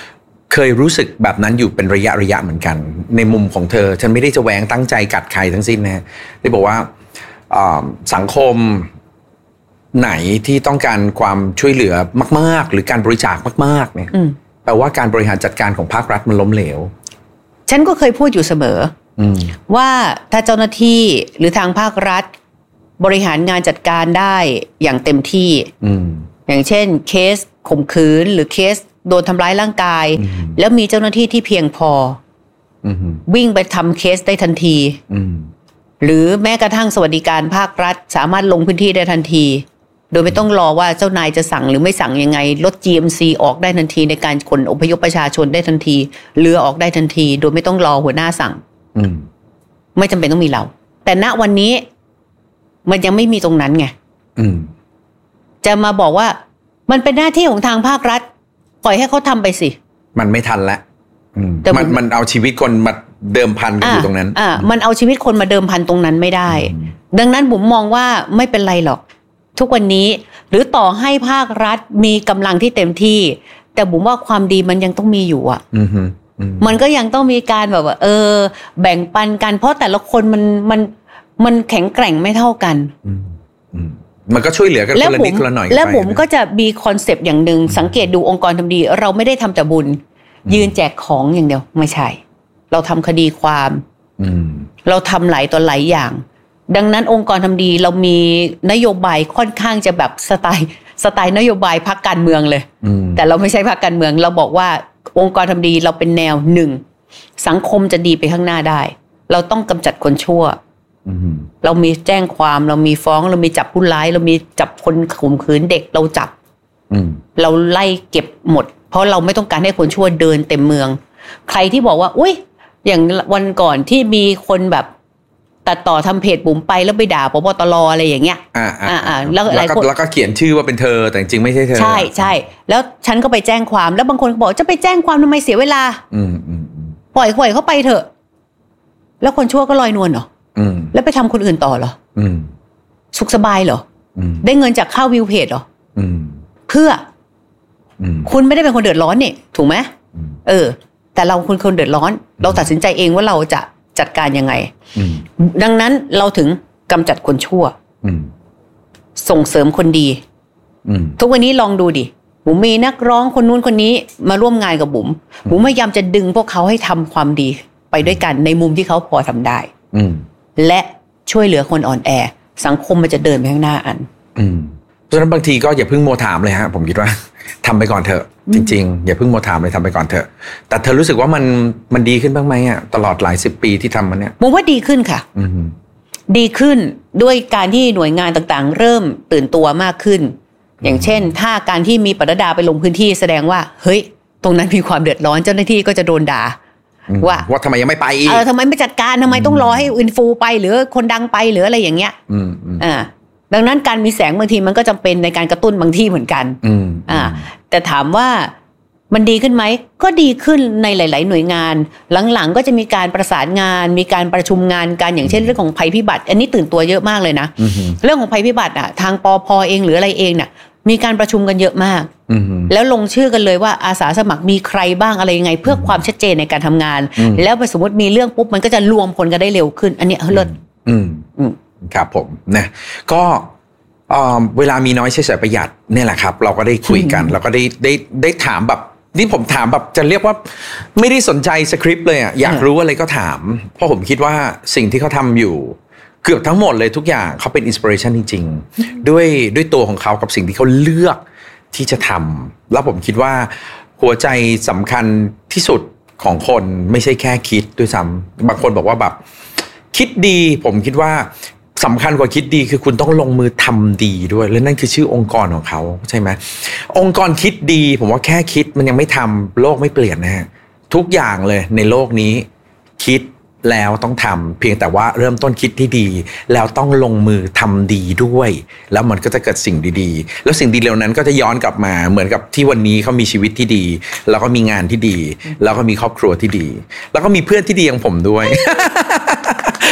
เคยรู้สึกแบบนั้นอยู่เป็นระยะเหมือนกันในมุมของเธอฉันไม่ได้จะแหวงตั้งใจกัดใครทั้งสิ้นนะที่บอกว่าสังคมไหนที่ต้องการความช่วยเหลือมากๆหรือการบริจาคมากๆเนี่ยแปลว่าการบริหารจัดการของภาครัฐมันล้มเหลวฉันก็เคยพูดอยู่เสมอว่าถ้าเจ้าหน้าที่หรือทางภาครัฐบริหารงานจัดการได้อย่างเต็มที่อย่างเช่นเคสข่มขืนหรือเคสโดนทำร้ายร่างกายแล้วมีเจ้าหน้าที่ที่เพียงพอวิ่งไปทำเคสได้ทันทีหรือแม้กระทั่งสวัสดิการภาครัฐสามารถลงพื้นที่ได้ทันทีโดยไม่ต้องรอว่าเจ้านายจะสั่งหรือไม่สั่งยังไงรถ GMC ออกได้ทันทีในการขนอพยพประชาชนได้ทันทีเรือออกได้ทันทีโดยไม่ต้องรอหัวหน้าสั่งไม่จำเป็นต้องมีเราแต่ณวันนี้มันยังไม่มีตรงนั้นไงจะมาบอกว่ามันเป็นหน้าที่ของทางภาครัฐปล่อยให้เขาทำไปสิมันไม่ทันแล้วมันเอาชีวิตคนมาเดิมพันกันอยู่ตรงนั้นมันเอาชีวิตคนมาเดิมพันตรงนั้นไม่ได้ดังนั้นผมมองว่าไม่เป็นไรหรอกทุกวันนี้หรือต่อให้ภาครัฐมีกำลังที่เต็มที่แต่ผมว่าความดีมันยังต้องมีอยู่อ่ะมันก็ยังต้องมีการแบบว่าแบ่งปันกันเพราะแต่ละคนมันแข็งแกร่งไม่เท่ากันมันก็ช่วยเหลือกันคนละนิดคนละหน่อยแล้วผมก็จะมีคอนเซปต์อย่างนึงสังเกตดูองค์กรทำดีเราไม่ได้ทำแต่บุญยืนแจกของอย่างเดียวไม่ใช่เราทำคดีความเราทำหลายต่อหลายอย่างดังนั้นองค์กรทำดีเรามีนโยบายค่อนข้างจะแบบสไตล์นโยบายพรรคการเมืองเลยแต่เราไม่ใช่พรรคการเมืองเราบอกว่าองค์กรทำดีเราเป็นแนวหนึ่งสังคมจะดีไปข้างหน้าได้เราต้องกำจัดคนชั่วเรามีแจ้งความเรามีฟ้องเรามีจับผู้ร้ายเรามีจับคนข่มขืนเด็กเราจับเราไล่เก็บหมดเพราะเราไม่ต้องการให้คนชั่วเดินเต็มเมืองใครที่บอกว่าอุ๊ยอย่างวันก่อนที่มีคนแบบตัดต่อทำเพจบุ๋มไปแล้วไปด่าผบ.ตร.อะไรอย่างเงี้ยแล้วก็เขียนชื่อว่าเป็นเธอแต่จริงไม่ใช่เธอใช่แล้วฉันก็ไปแจ้งความแล้วบางคนบอกจะไปแจ้งความทำไมเสียเวลาปล่อยเข้าไปเถอะแล้วคนชั่วก็ลอยนวลเหรอแล้วไปทำคนอื่นต่อเหรอสุขสบายเหรอได้เงินจากค่าวิวเพจเหรอเพื่อคุณไม่ได้เป็นคนเดือดร้อนนี่ถูกไหมแต่เราคุณคนเดือดร้อนเราตัดสินใจเองว่าเราจะจัดการยังไงดังนั้นเราถึงกำจัดคนชั่วส่งเสริมคนดีทุกวันนี้ลองดูดิบุ๋มมีนักร้องคนนู้นคนนี้มาร่วมงานกับบุ๋มพยายามจะดึงพวกเขาให้ทำความดีไปด้วยกันในมุมที่เขาพอทำได้และช่วยเหลือคนอ่อนแอสังคมมันจะเดินไปข้างหน้าเพราะฉะนั้นบางทีก็อย่าเพิ่งโมถามเลยฮะผมคิดว่าทำไปก่อนเถอะจริงๆอย่าเพิ่งโมถามเลยทำไปก่อนเถอะแต่เธอรู้สึกว่ามันดีขึ้นบ้างไหมอ่ะตลอดหลาย10 ปีที่ทำมันเนี่ยผมว่าดีขึ้นค่ะดีขึ้นด้วยการที่หน่วยงานต่างๆเริ่มตื่นตัวมากขึ้นอย่างเช่นถ้าการที่มีปนัดดาไปลงพื้นที่แสดงว่าเฮ้ยตรงนั้นมีความเดือดร้อนเจ้าหน้าที่ก็จะโดนด่าว่าทำไมยังไม่ไปอีกทำไมไม่จัดการทำไมต้องรอให้อินฟูไปหรือคนดังไปหรืออะไรอย่างเงี้ยดังนั้นการมีแสงบางทีมันก็จำเป็นในการกระตุ้นบางที่เหมือนกันแต่ถามว่ามันดีขึ้นไหมก็ดีขึ้นในหลายๆหน่วยงานหลังๆก็จะมีการประสานงานมีการประชุมงานกันอย่างเช่นเรื่องของภัยพิบัติอันนี้ตื่นตัวเยอะมากเลยนะเรื่องของภัยพิบัติทางปภ.เองหรืออะไรเองเนี่ยมีการประชุมกันเยอะมากแล้วลงชื่อกันเลยว่าอาสาสมัครมีใครบ้างอะไรยังไงเพื่อความชัดเจนในการทำงานแล้วสมมติมีเรื่องปุ๊บมันก็จะรวมพลกันได้เร็วขึ้นอันนี้เลิศครับผมนะก็เวลามีน้อยใช้สอยประหยัดเนี่ยแหละครับเราก็ได้คุยกันเราก็ได้ถามแบบนี่ผมถามแบบจะเรียกว่าไม่ได้สนใจสคริปต์เลยอ่ะอยากรู้อะไรก็ถามเพราะผมคิดว่าสิ่งที่เขาทำอยู่เกือบทั้งหมดเลยทุกอย่างเขาเป็นอินสปิเรชันจริงๆด้วยตัวของเขากับสิ่งที่เขาเลือกที่จะทำแล้วผมคิดว่าหัวใจสำคัญที่สุดของคนไม่ใช่แค่คิดด้วยซ้ำบางคนบอกว่าแบบคิดดีผมคิดว่าสำคัญกว่าคิดดีคือคุณต้องลงมือทำดีด้วยและนั่นคือชื่อองค์กรของเขาใช่ไหมองค์กรคิดดีผมว่าแค่คิดมันยังไม่ทำโลกไม่เปลี่ยนนะฮะทุกอย่างเลยในโลกนี้คิดแล้วต้องทำเพียงแต่ว่าเริ่มต้นคิดที่ดีแล้วต้องลงมือทำดีด้วยแล้วมันก็จะเกิดสิ่งดีๆแล้วสิ่งดีเหล่านั้นก็จะย้อนกลับมาเหมือนกับที่วันนี้เขามีชีวิตที่ดีแล้วก็มีงานที่ดีแล้วก็มีครอบครัวที่ดีแล้วก็มีเพื่อนที่ดีอย่างผมด้วย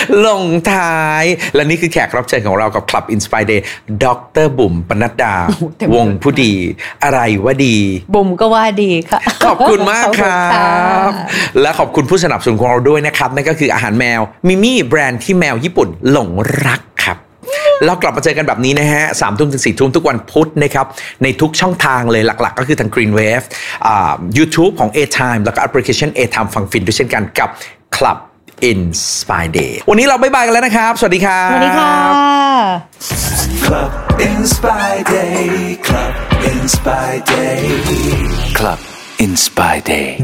ลงท้ายและนี่คือแขกรับเชิญของเรากับ Club Inspire Day ดร.บุ๋มปนัดดาวงผู้ดีอะไรว่าดีบุ๋มก็ว่าดีค่ะขอบคุณมากครับและขอบคุณผู้สนับสนุนของเราด้วยนะครับนั่นก็คืออาหารแมวมิมี่แบรนด์ที่แมวญี่ปุ่นหลงรักครับเรากลับมาเจอกันแบบนี้นะฮะ 3 ทุ่มถึง 4 ทุ่มทุกวันพุธนะครับในทุกช่องทางเลยหลักๆก็คือทาง Green Wave YouTube ของ A-Time แล้วก็แอปพลิเคชัน A-Time ฟังฟินด้วยเช่นกันกับ Club Inspire Day วันนี้เราบ๊ายบายกันแล้วนะครับสวัสดีครับสวัสดีค่ะ Club Inspire Day Club Inspire Day Club Inspire Day